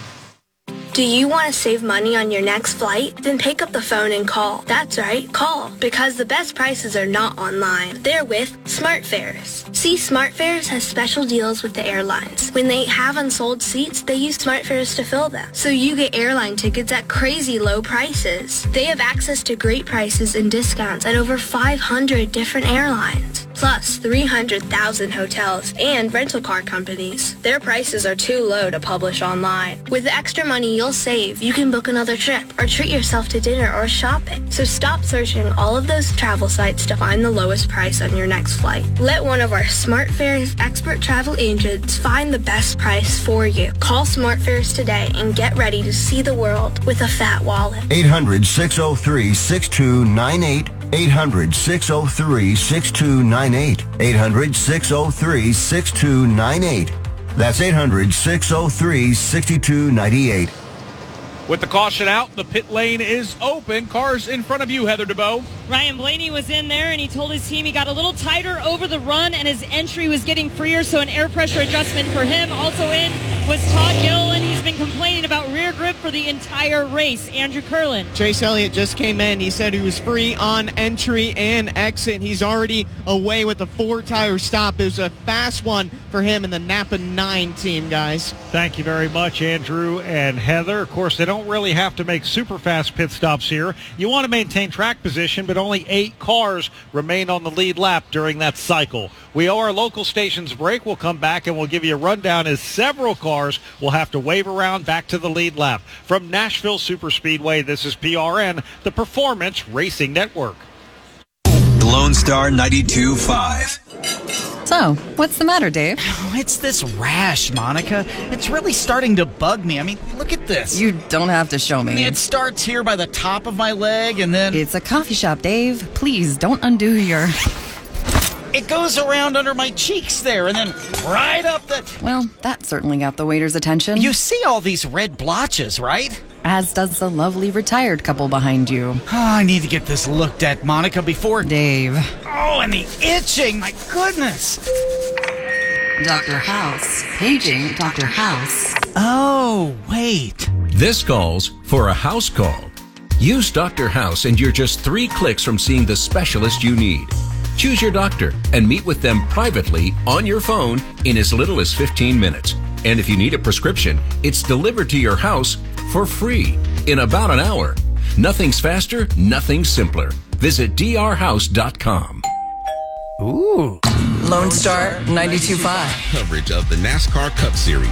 Do you want to save money on your next flight? Then pick up the phone and call. That's right, call. Because the best prices are not online. They're with SmartFares. See, SmartFares has special deals with the airlines. When they have unsold seats, they use SmartFares to fill them. So you get airline tickets at crazy low prices. They have access to great prices and discounts at over 500 different airlines. Plus 300,000 hotels and rental car companies. Their prices are too low to publish online. With the extra money you'll save, you can book another trip or treat yourself to dinner or shopping. So stop searching all of those travel sites to find the lowest price on your next flight. Let one of our SmartFares expert travel agents find the best price for you. Call SmartFares today and get ready to see the world with a fat wallet. 800-603-6298. 800-603-6298. 800-603-6298. That's 800-603-6298. With the caution out, the pit lane is open. Cars in front of you, Heather DeBow. Ryan Blaney was in there, and he told his team he got a little tighter over the run, and his entry was getting freer, so an air pressure adjustment for him. Also in was Todd Gill, and he's been complaining about rear grip for the entire race. Andrew Curlin. Chase Elliott just came in. He said he was free on entry and exit. He's already away with a 4-tire stop. It was a fast one for him in the Napa 9 team, guys. Thank you very much, Andrew and Heather. Of course, they don't really have to make super fast pit stops here. You want to maintain track position, but only 8 cars remain on the lead lap during that cycle. We owe our local stations a break. We'll come back and we'll give you a rundown as several cars will have to wave around back to the lead lap. From Nashville Superspeedway, this is PRN, the Performance Racing Network. Lone Star 92.5. So, what's the matter, Dave? It's this rash, Monica. It's really starting to bug me. I mean, look at this. You don't have to show me. It starts here by the top of my leg, and then... It's a coffee shop, Dave. Please, don't undo your... It goes around under my cheeks there, and then right up the... Well, that certainly got the waiter's attention. You see all these red blotches, right? As does the lovely retired couple behind you. Oh, I need to get this looked at, Monica, before... Dave. Oh, and the itching, my goodness. Dr. House. Paging Dr. House. Oh, wait. This calls for a house call. Use Dr. House and you're just 3 clicks from seeing the specialist you need. Choose your doctor and meet with them privately on your phone in as little as 15 minutes. And if you need a prescription, it's delivered to your house for free in about an hour. Nothing's faster, nothing's simpler. Visit drhouse.com. Ooh. Lone Star 92.5. Coverage of the NASCAR Cup Series.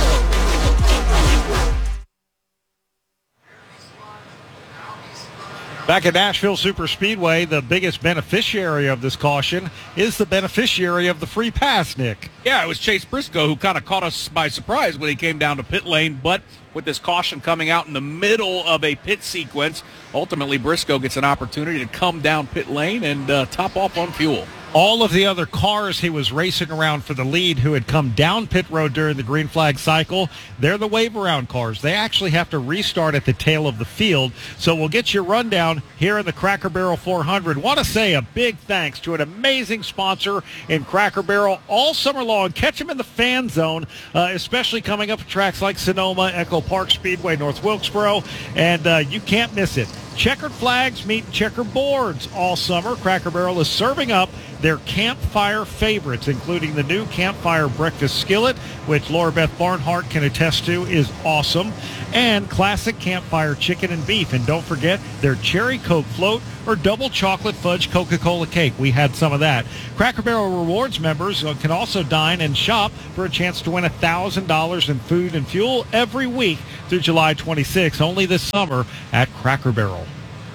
Back at Nashville Superspeedway, the biggest beneficiary of this caution is the beneficiary of the free pass, Nick. Yeah, it was Chase Briscoe who kind of caught us by surprise when he came down to pit lane, but with this caution coming out in the middle of a pit sequence, ultimately Briscoe gets an opportunity to come down pit lane and top off on fuel. All of the other cars he was racing around for the lead who had come down pit road during the green flag cycle, they're the wave around cars. They actually have to restart at the tail of the field. So we'll get your rundown here in the Cracker Barrel 400. Want to say a big thanks to an amazing sponsor in Cracker Barrel all summer long. Catch them in the fan zone, especially coming up at tracks like Sonoma, Echo Park Speedway, North Wilkesboro, and you can't miss it. Checkered flags meet checkered boards all summer. Cracker Barrel is serving up their campfire favorites, including the new campfire breakfast skillet, which Laura Beth Barnhart can attest to is awesome, and classic campfire chicken and beef. And don't forget their cherry Coke float or double chocolate fudge Coca-Cola cake. We had some of that. Cracker Barrel Rewards members can also dine and shop for a chance to win $1,000 in food and fuel every week through July 26, only this summer at Cracker Barrel.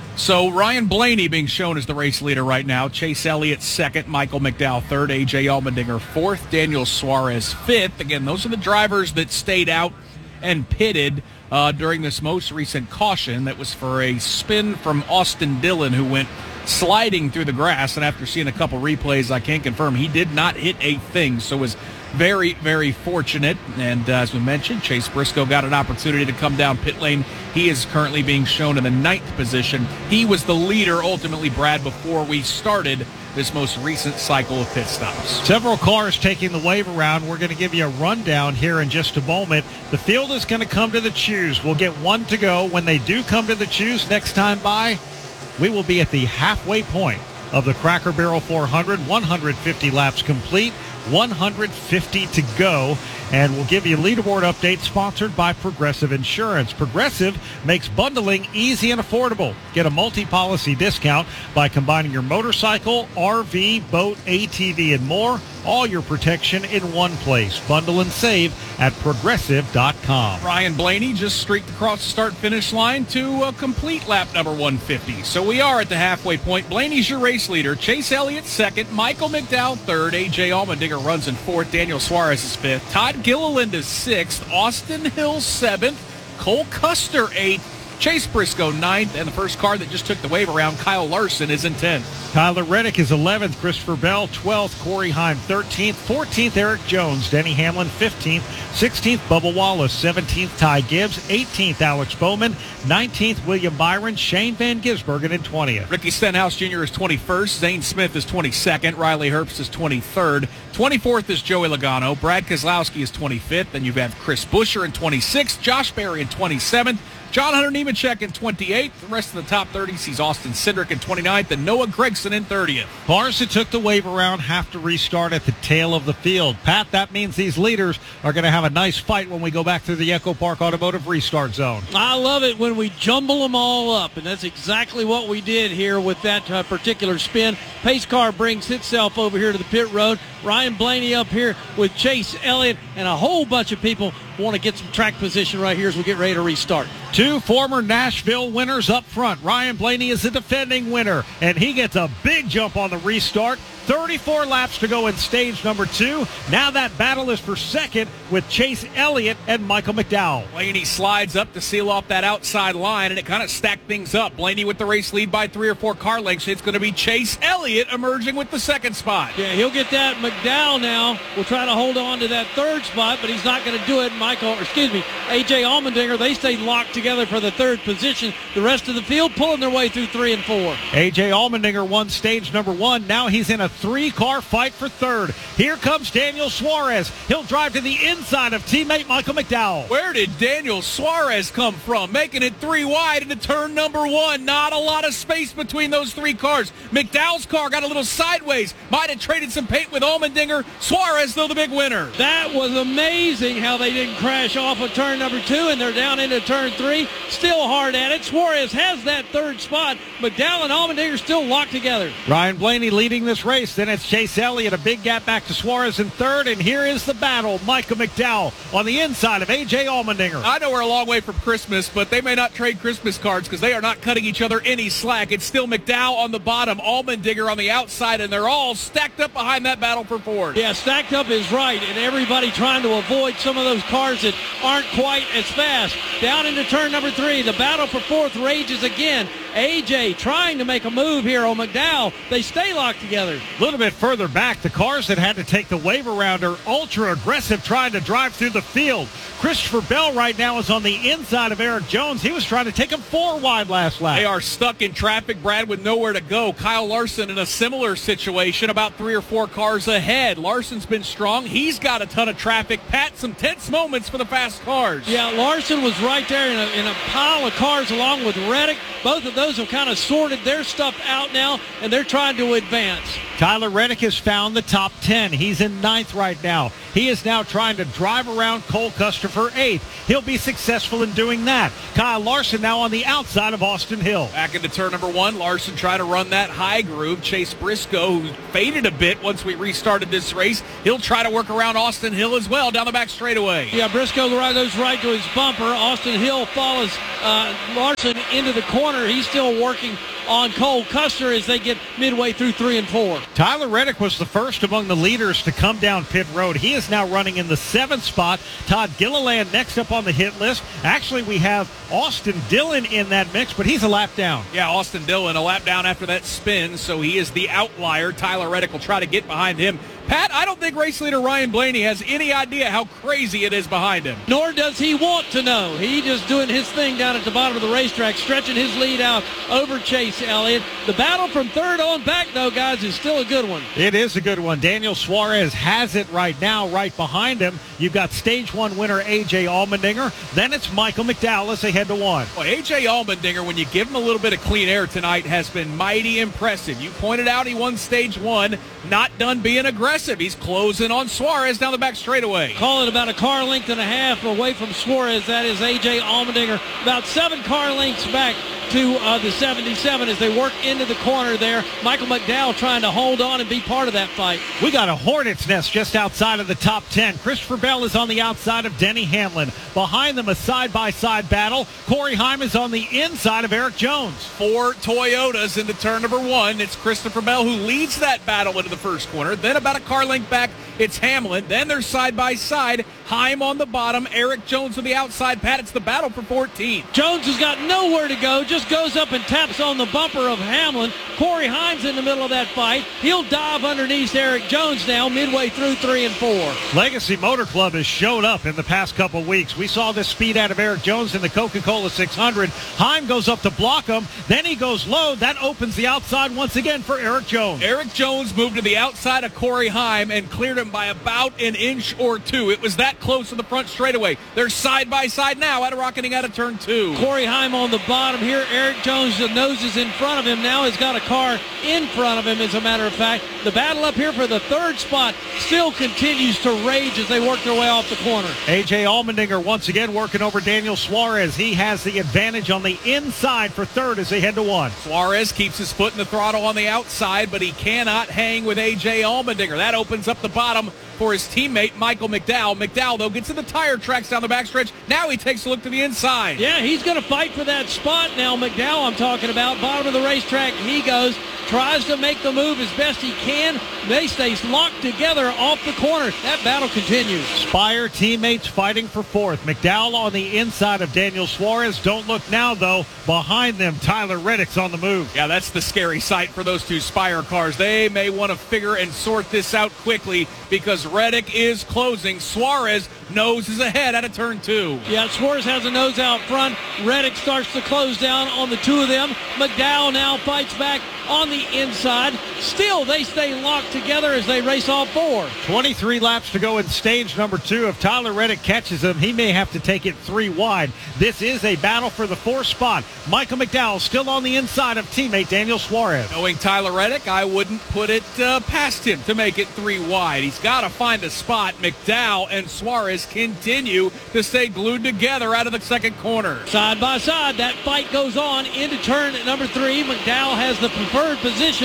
So Ryan Blaney being shown as the race leader right now. Chase Elliott second, Michael McDowell third, A.J. Allmendinger fourth, Daniel Suarez fifth. Again, those are the drivers that stayed out and pitted during this most recent caution. That was for a spin from Austin Dillon, who went sliding through the grass. And after seeing a couple replays, I can confirm he did not hit a thing. So was very, very fortunate. And as we mentioned, Chase Briscoe got an opportunity to come down pit lane. He is currently being shown in the 9th position. He was the leader, ultimately, Brad, before we started this most recent cycle of pit stops. Several cars taking the wave around. We're going to give you a rundown here in just a moment. The field is going to come to the choose. We'll get one to go. When they do come to the choose next time by, we will be at the halfway point of the Cracker Barrel 400, 150 laps complete, 150 to go, and we'll give you a leaderboard update sponsored by Progressive Insurance. Progressive makes bundling easy and affordable. Get a multi-policy discount by combining your motorcycle, RV, boat, ATV, and more. All your protection in one place. Bundle and save at Progressive.com. Ryan Blaney just streaked across the start-finish line to complete lap number 150. So we are at the halfway point. Blaney's your race leader. Chase Elliott second. Michael McDowell third. A.J. Allmendinger runs in fourth. Daniel Suarez is fifth. Todd Gilliland is sixth. Austin Hill seventh. Cole Custer eighth. Chase Briscoe 9th, and the first car that just took the wave around, Kyle Larson, is in 10th. Tyler Reddick is 11th, Christopher Bell 12th, Corey Heim 13th, 14th Eric Jones, Denny Hamlin 15th, 16th Bubba Wallace, 17th Ty Gibbs, 18th Alex Bowman, 19th William Byron, Shane Van Gisbergen in 20th. Ricky Stenhouse Jr. is 21st, Zane Smith is 22nd, Riley Herbst is 23rd, 24th is Joey Logano, Brad Keselowski is 25th, and you have Chris Buescher in 26th, Josh Berry in 27th, John Hunter Nemechek in 28th. The rest of the top 30 sees Austin Cindric in 29th and Noah Gragson in 30th. Cars that took the wave around have to restart at the tail of the field. Pat, that means these leaders are going to have a nice fight when we go back through the Echo Park Automotive Restart Zone. I love it when we jumble them all up, and that's exactly what we did here with that particular spin. Pace car brings itself over here to the pit road. Ryan Blaney up here with Chase Elliott, and a whole bunch of people want to get some track position right here as we get ready to restart. Two former Nashville winners up front. Ryan Blaney is the defending winner, and he gets a big jump on the restart. 34 laps to go in stage number 2. Now that battle is for second with Chase Elliott and Michael McDowell. Blaney slides up to seal off that outside line, and it kind of stacked things up. Blaney with the race lead by 3 or 4 car lengths. It's going to be Chase Elliott emerging with the second spot. Yeah, he'll get that. McDowell now will try to hold on to that third spot, but he's not going to do it. A.J. Allmendinger, they stayed locked together for the third position. The rest of the field pulling their way through 3 and 4. A.J. Allmendinger won stage number 1. Now he's in a 3-car fight for third. Here comes Daniel Suarez. He'll drive to the inside of teammate Michael McDowell. Where did Daniel Suarez come from? Making it 3 wide into turn number 1. Not a lot of space between those 3 cars. McDowell's car got a little sideways. Might have traded some paint with Allmendinger. Suarez, though, the big winner. That was amazing how they didn't crash off of turn number 2, and they're down into turn 3. Still hard at it. Suarez has that third spot. McDowell and Allmendinger still locked together. Ryan Blaney leading this race. race. Then it's Chase Elliott, a big gap back to Suarez in third. And here is the battle. Michael McDowell on the inside of A.J. Allmendinger. I know we're a long way from Christmas, but they may not trade Christmas cards because they are not cutting each other any slack. It's still McDowell on the bottom, Allmendinger on the outside, and they're all stacked up behind that battle for fourth. Yeah, stacked up is right, and everybody trying to avoid some of those cars that aren't quite as fast. Down into turn number 3, the battle for fourth rages again. A.J. trying to make a move here on McDowell. They stay locked together. A little bit further back, the cars that had to take the wave around are ultra aggressive trying to drive through the field. Christopher Bell right now is on the inside of Eric Jones. He was trying to take him 4 wide last lap. They are stuck in traffic, Brad, with nowhere to go. Kyle Larson in a similar situation, about 3 or 4 cars ahead. Larson's been strong. He's got a ton of traffic. Pat, some tense moments for the fast cars. Yeah, Larson was right there in a pile of cars along with Reddick. Both of those have kind of sorted their stuff out now, and they're trying to advance. Tyler Reddick has found the top 10. He's in 9th right now. He is now trying to drive around Cole Custer for 8th. He'll be successful in doing that. Kyle Larson now on the outside of Austin Hill. Back into turn number 1, Larson trying to run that high groove. Chase Briscoe, who faded a bit once we restarted this race, he'll try to work around Austin Hill as well down the back straightaway. Yeah, Briscoe goes right to his bumper. Austin Hill follows Larson into the corner. He's still working on Cole Custer as they get midway through 3 and 4. Tyler Reddick was the first among the leaders to come down pit road. He is now running in the 7th spot. Todd Gilliland next up on the hit list. Actually, we have Austin Dillon in that mix, but he's a lap down. Yeah, Austin Dillon a lap down after that spin, so he is the outlier. Tyler Reddick will try to get behind him. Pat, I don't think race leader Ryan Blaney has any idea how crazy it is behind him. Nor does he want to know. He just doing his thing down at the bottom of the racetrack, stretching his lead out over Chase Elliott. The battle from third on back, though, guys, is still a good one. It is a good one. Daniel Suarez has it right now, right behind him. You've got Stage 1 winner A.J. Allmendinger. Then it's Michael McDowell as they head to 1. Well, A.J. Allmendinger, when you give him a little bit of clean air tonight, has been mighty impressive. You pointed out he won Stage 1, not done being aggressive. He's closing on Suarez down the back straightaway. Call it about a car length and a half away from Suarez. That is A.J. Allmendinger. About 7 car lengths back to the 77 as they work into the corner there. Michael McDowell trying to hold on and be part of that fight. We got a hornet's nest just outside of the top 10. Christopher Bell is on the outside of Denny Hamlin. Behind them, a side-by-side battle. Corey Heim is on the inside of Eric Jones. 4 Toyotas into turn number 1. It's Christopher Bell who leads that battle into the first corner. Then about a car length back, it's Hamlin. Then they're side-by-side. Heim on the bottom. Eric Jones on the outside. Pat, it's the battle for 14. Jones has got nowhere to go. Just goes up and taps on the bumper of Hamlin. Corey Heim's in the middle of that fight. He'll dive underneath Eric Jones now midway through 3 and 4. Legacy Motor Club has showed up in the past couple weeks. We saw this speed out of Eric Jones in the Coca-Cola 600. Heim goes up to block him. Then he goes low. That opens the outside once again for Eric Jones. Eric Jones moved to the outside of Corey Heim and cleared him by about an inch or 2. It was that close to the front straightaway. They're side by side now at rocketing out of turn 2. Corey Heim on the bottom here. Eric Jones, the nose is in front of him now. He's got a car in front of him, as a matter of fact. The battle up here for the 3rd spot still continues to rage as they work their way off the corner. A.J. Allmendinger once again working over Daniel Suarez. He has the advantage on the inside for 3rd as they head to 1. Suarez keeps his foot in the throttle on the outside, but he cannot hang with A.J. Allmendinger. That opens up the bottom for his teammate Michael McDowell. McDowell, though, gets in the tire tracks down the backstretch. Now he takes a look to the inside. Yeah, he's going to fight for that spot now. McDowell, I'm talking about. Bottom of the racetrack, he goes. Tries to make the move as best he can. They stay locked together off the corner. That battle continues. Spire teammates fighting for 4th. McDowell on the inside of Daniel Suarez. Don't look now, though. Behind them, Tyler Reddick's on the move. Yeah, that's the scary sight for those 2 Spire cars. They may want to figure and sort this out quickly because Reddick is closing. Suarez nose is ahead out of turn 2. Yeah, Suarez has a nose out front. Reddick starts to close down on the 2 of them. McDowell now fights back on the inside. Still, they stay locked together as they race all 4. 23 laps to go in stage number 2. If Tyler Reddick catches him, he may have to take it 3 wide. This is a battle for the 4th spot. Michael McDowell still on the inside of teammate Daniel Suarez. Knowing Tyler Reddick, I wouldn't put it past him to make it 3 wide. He's got to find a spot. McDowell and Suarez continue to stay glued together out of the 2nd corner. Side by side, that fight goes on into turn number 3. McDowell has the preferred position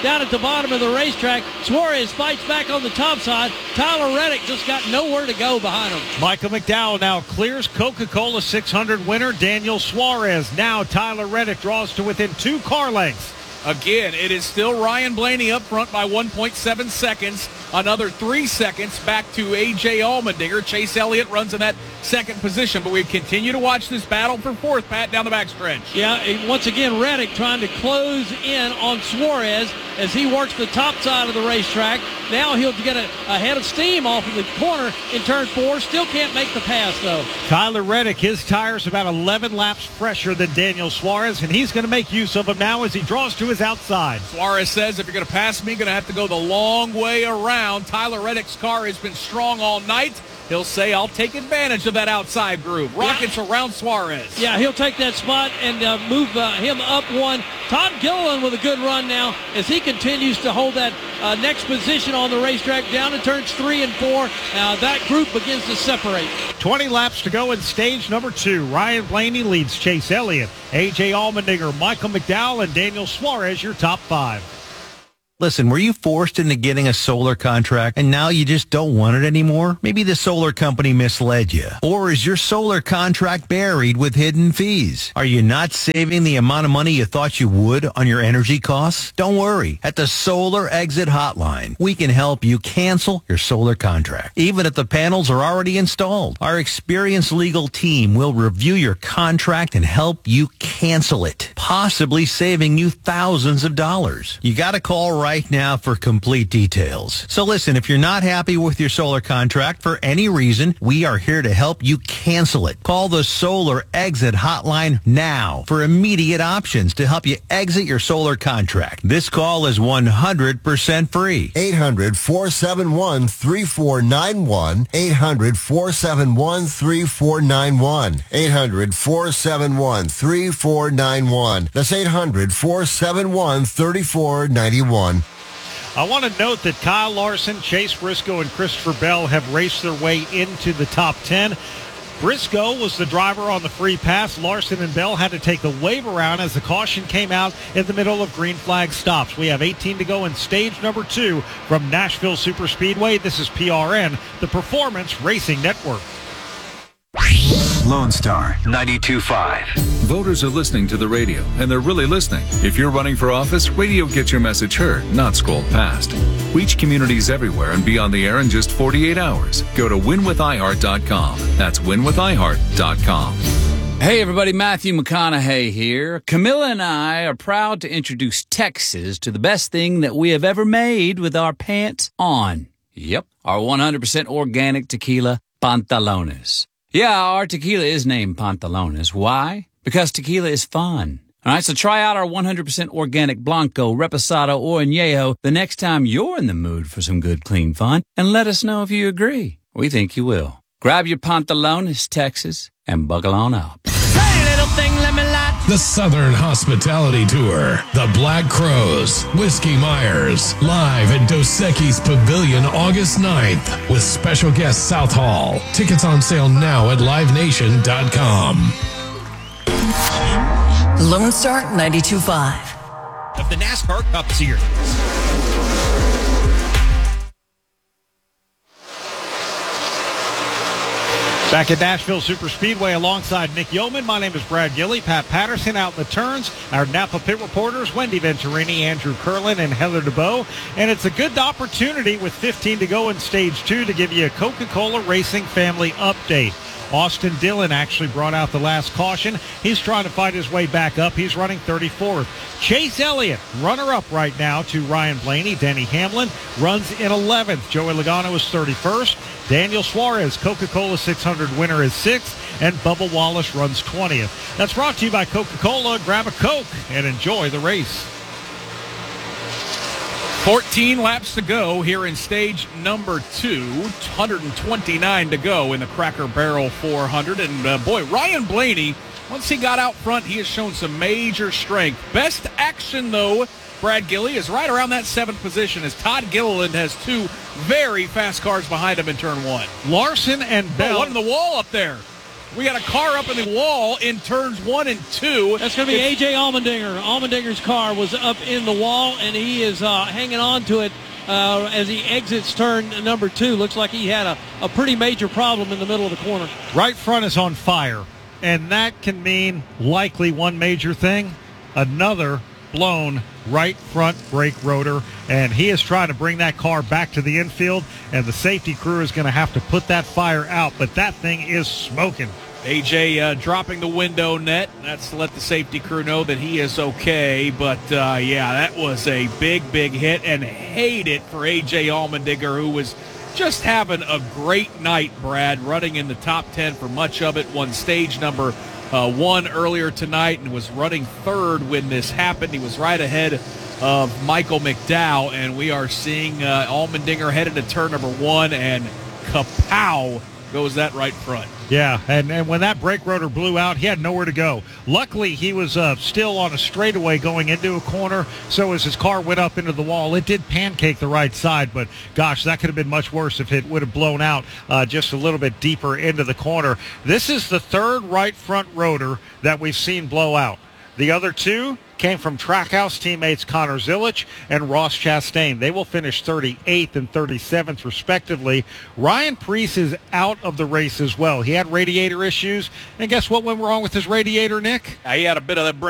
down at the bottom of the racetrack. Suarez fights back on the top side. Tyler Reddick just got nowhere to go behind him. Michael McDowell now clears Coca-Cola 600 winner Daniel Suarez. Now Tyler Reddick draws to within 2 car lengths. Again, it is still Ryan Blaney up front by 1.7 seconds. Another 3 seconds back to A.J. Allmendinger. Chase Elliott runs in that second position, but we continue to watch this battle for fourth, Pat, down the backstretch. Yeah, once again, Reddick trying to close in on Suarez as he works the top side of the racetrack. Now he'll get a head of steam off of the corner in turn 4. Still can't make the pass, though. Tyler Reddick, his tire's about 11 laps fresher than Daniel Suarez, and he's going to make use of them now as he draws to his outside. Suarez says, if you're going to pass me, you're going to have to go the long way around. Tyler Reddick's car has been strong all night. He'll say, I'll take advantage of that outside groove. Rockets around Suarez. Yeah, he'll take that spot and move him up one. Todd Gilliland with a good run now as he continues to hold that next position on the racetrack down to turns 3 and 4. Now that group begins to separate. 20 laps to go in stage number 2. Ryan Blaney leads Chase Elliott, A.J. Allmendinger, Michael McDowell, and Daniel Suarez, your top 5. Listen, were you forced into getting a solar contract and now you just don't want it anymore? Maybe the solar company misled you. Or is your solar contract buried with hidden fees? Are you not saving the amount of money you thought you would on your energy costs? Don't worry. At the Solar Exit Hotline, we can help you cancel your solar contract, even if the panels are already installed. Our experienced legal team will review your contract and help you cancel it, possibly saving you thousands of dollars. You got to call right now for complete details. So listen, if you're not happy with your solar contract for any reason, we are here to help you cancel it. Call the Solar Exit Hotline now for immediate options to help you exit your solar contract. This call is 100% free. 800-471-3491. 800-471-3491. 800-471-3491. That's 800-471-3491. I want to note that Kyle Larson, Chase Briscoe, and Christopher Bell have raced their way into the top 10. Briscoe was the driver on the free pass. Larson and Bell had to take the wave around as the caution came out in the middle of green flag stops. We have 18 to go in stage number 2 from Nashville Superspeedway. This is PRN, the Performance Racing Network. Lone Star 92.5. Voters are listening to the radio, and they're really listening. If you're running for office, radio gets your message heard, not scrolled past. Reach communities everywhere and be on the air in just 48 hours. Go to winwithiheart.com. That's winwithiheart.com. Hey everybody, Matthew McConaughey here. Camilla and I are proud to introduce Texas to the best thing that we have ever made with our pants on. Yep, our 100% organic tequila, Pantalones. Yeah, our tequila is named Pantalones. Why? Because tequila is fun. All right, so try out our 100% organic Blanco, Reposado, or Añejo the next time you're in the mood for some good, clean fun, and let us know if you agree. We think you will. Grab your Pantalones, Texas, and buckle on up. The Southern Hospitality Tour, the Black Crows, Whiskey Myers, live at Dos Equis Pavilion August 9th with special guest South Hall. Tickets on sale now at livenation.com. Lone Star 92.5. Of the NASCAR Cup Series. Back at Nashville Superspeedway alongside Nick Yeoman, my name is Brad Gilley. Pat Patterson out in the turns. Our Napa pit reporters, Wendy Venturini, Andrew Curlin, and Heather DeBow. And it's a good opportunity with 15 to go in Stage 2 to give you a Coca-Cola Racing family update. Austin Dillon actually brought out the last caution. He's trying to fight his way back up. He's running 34th. Chase Elliott, runner-up right now to Ryan Blaney. Denny Hamlin runs in 11th. Joey Logano is 31st. Daniel Suarez, Coca-Cola 600 winner, is 6th. And Bubba Wallace runs 20th. That's brought to you by Coca-Cola. Grab a Coke and enjoy the race. 14 laps to go here in stage number 2. 129 to go in the Cracker Barrel 400. And boy, Ryan Blaney, once he got out front, he has shown some major strength. Best action, though, Brad Gilley, is right around that 7th position as Todd Gilliland has 2 very fast cars behind him in turn 1. Larson and Bell. One in the wall up there. We got a car up in the wall in turns 1 and 2. That's going to be A.J. Allmendinger. Allmendinger's car was up in the wall, and he is hanging on to it as he exits turn number 2. Looks like he had a pretty major problem in the middle of the corner. Right front is on fire, and that can mean likely one major thing, another blown right front brake rotor, and he is trying to bring that car back to the infield, and the safety crew is going to have to put that fire out, but that thing is smoking. AJ dropping the window net. That's to let the safety crew know that he is okay. But, yeah, that was a big hit, and hate it for AJ Allmendinger, who was just having a great night, Brad, running in the top 10 for much of it. Won stage number 1 earlier tonight and was running third when this happened. He was right ahead of Michael McDowell, and we are seeing Allmendinger headed to turn number 1, and kapow goes that right front. Yeah, and when that brake rotor blew out, he had nowhere to go. Luckily, he was still on a straightaway going into a corner, so as his car went up into the wall, it did pancake the right side, but gosh, that could have been much worse if it would have blown out just a little bit deeper into the corner. This is the third right front rotor that we've seen blow out. The other 2 came from Trackhouse teammates Connor Zilich and Ross Chastain. They will finish 38th and 37th, respectively. Ryan Preece is out of the race as well. He had radiator issues, and guess what went wrong with his radiator, Nick? He had a bit of that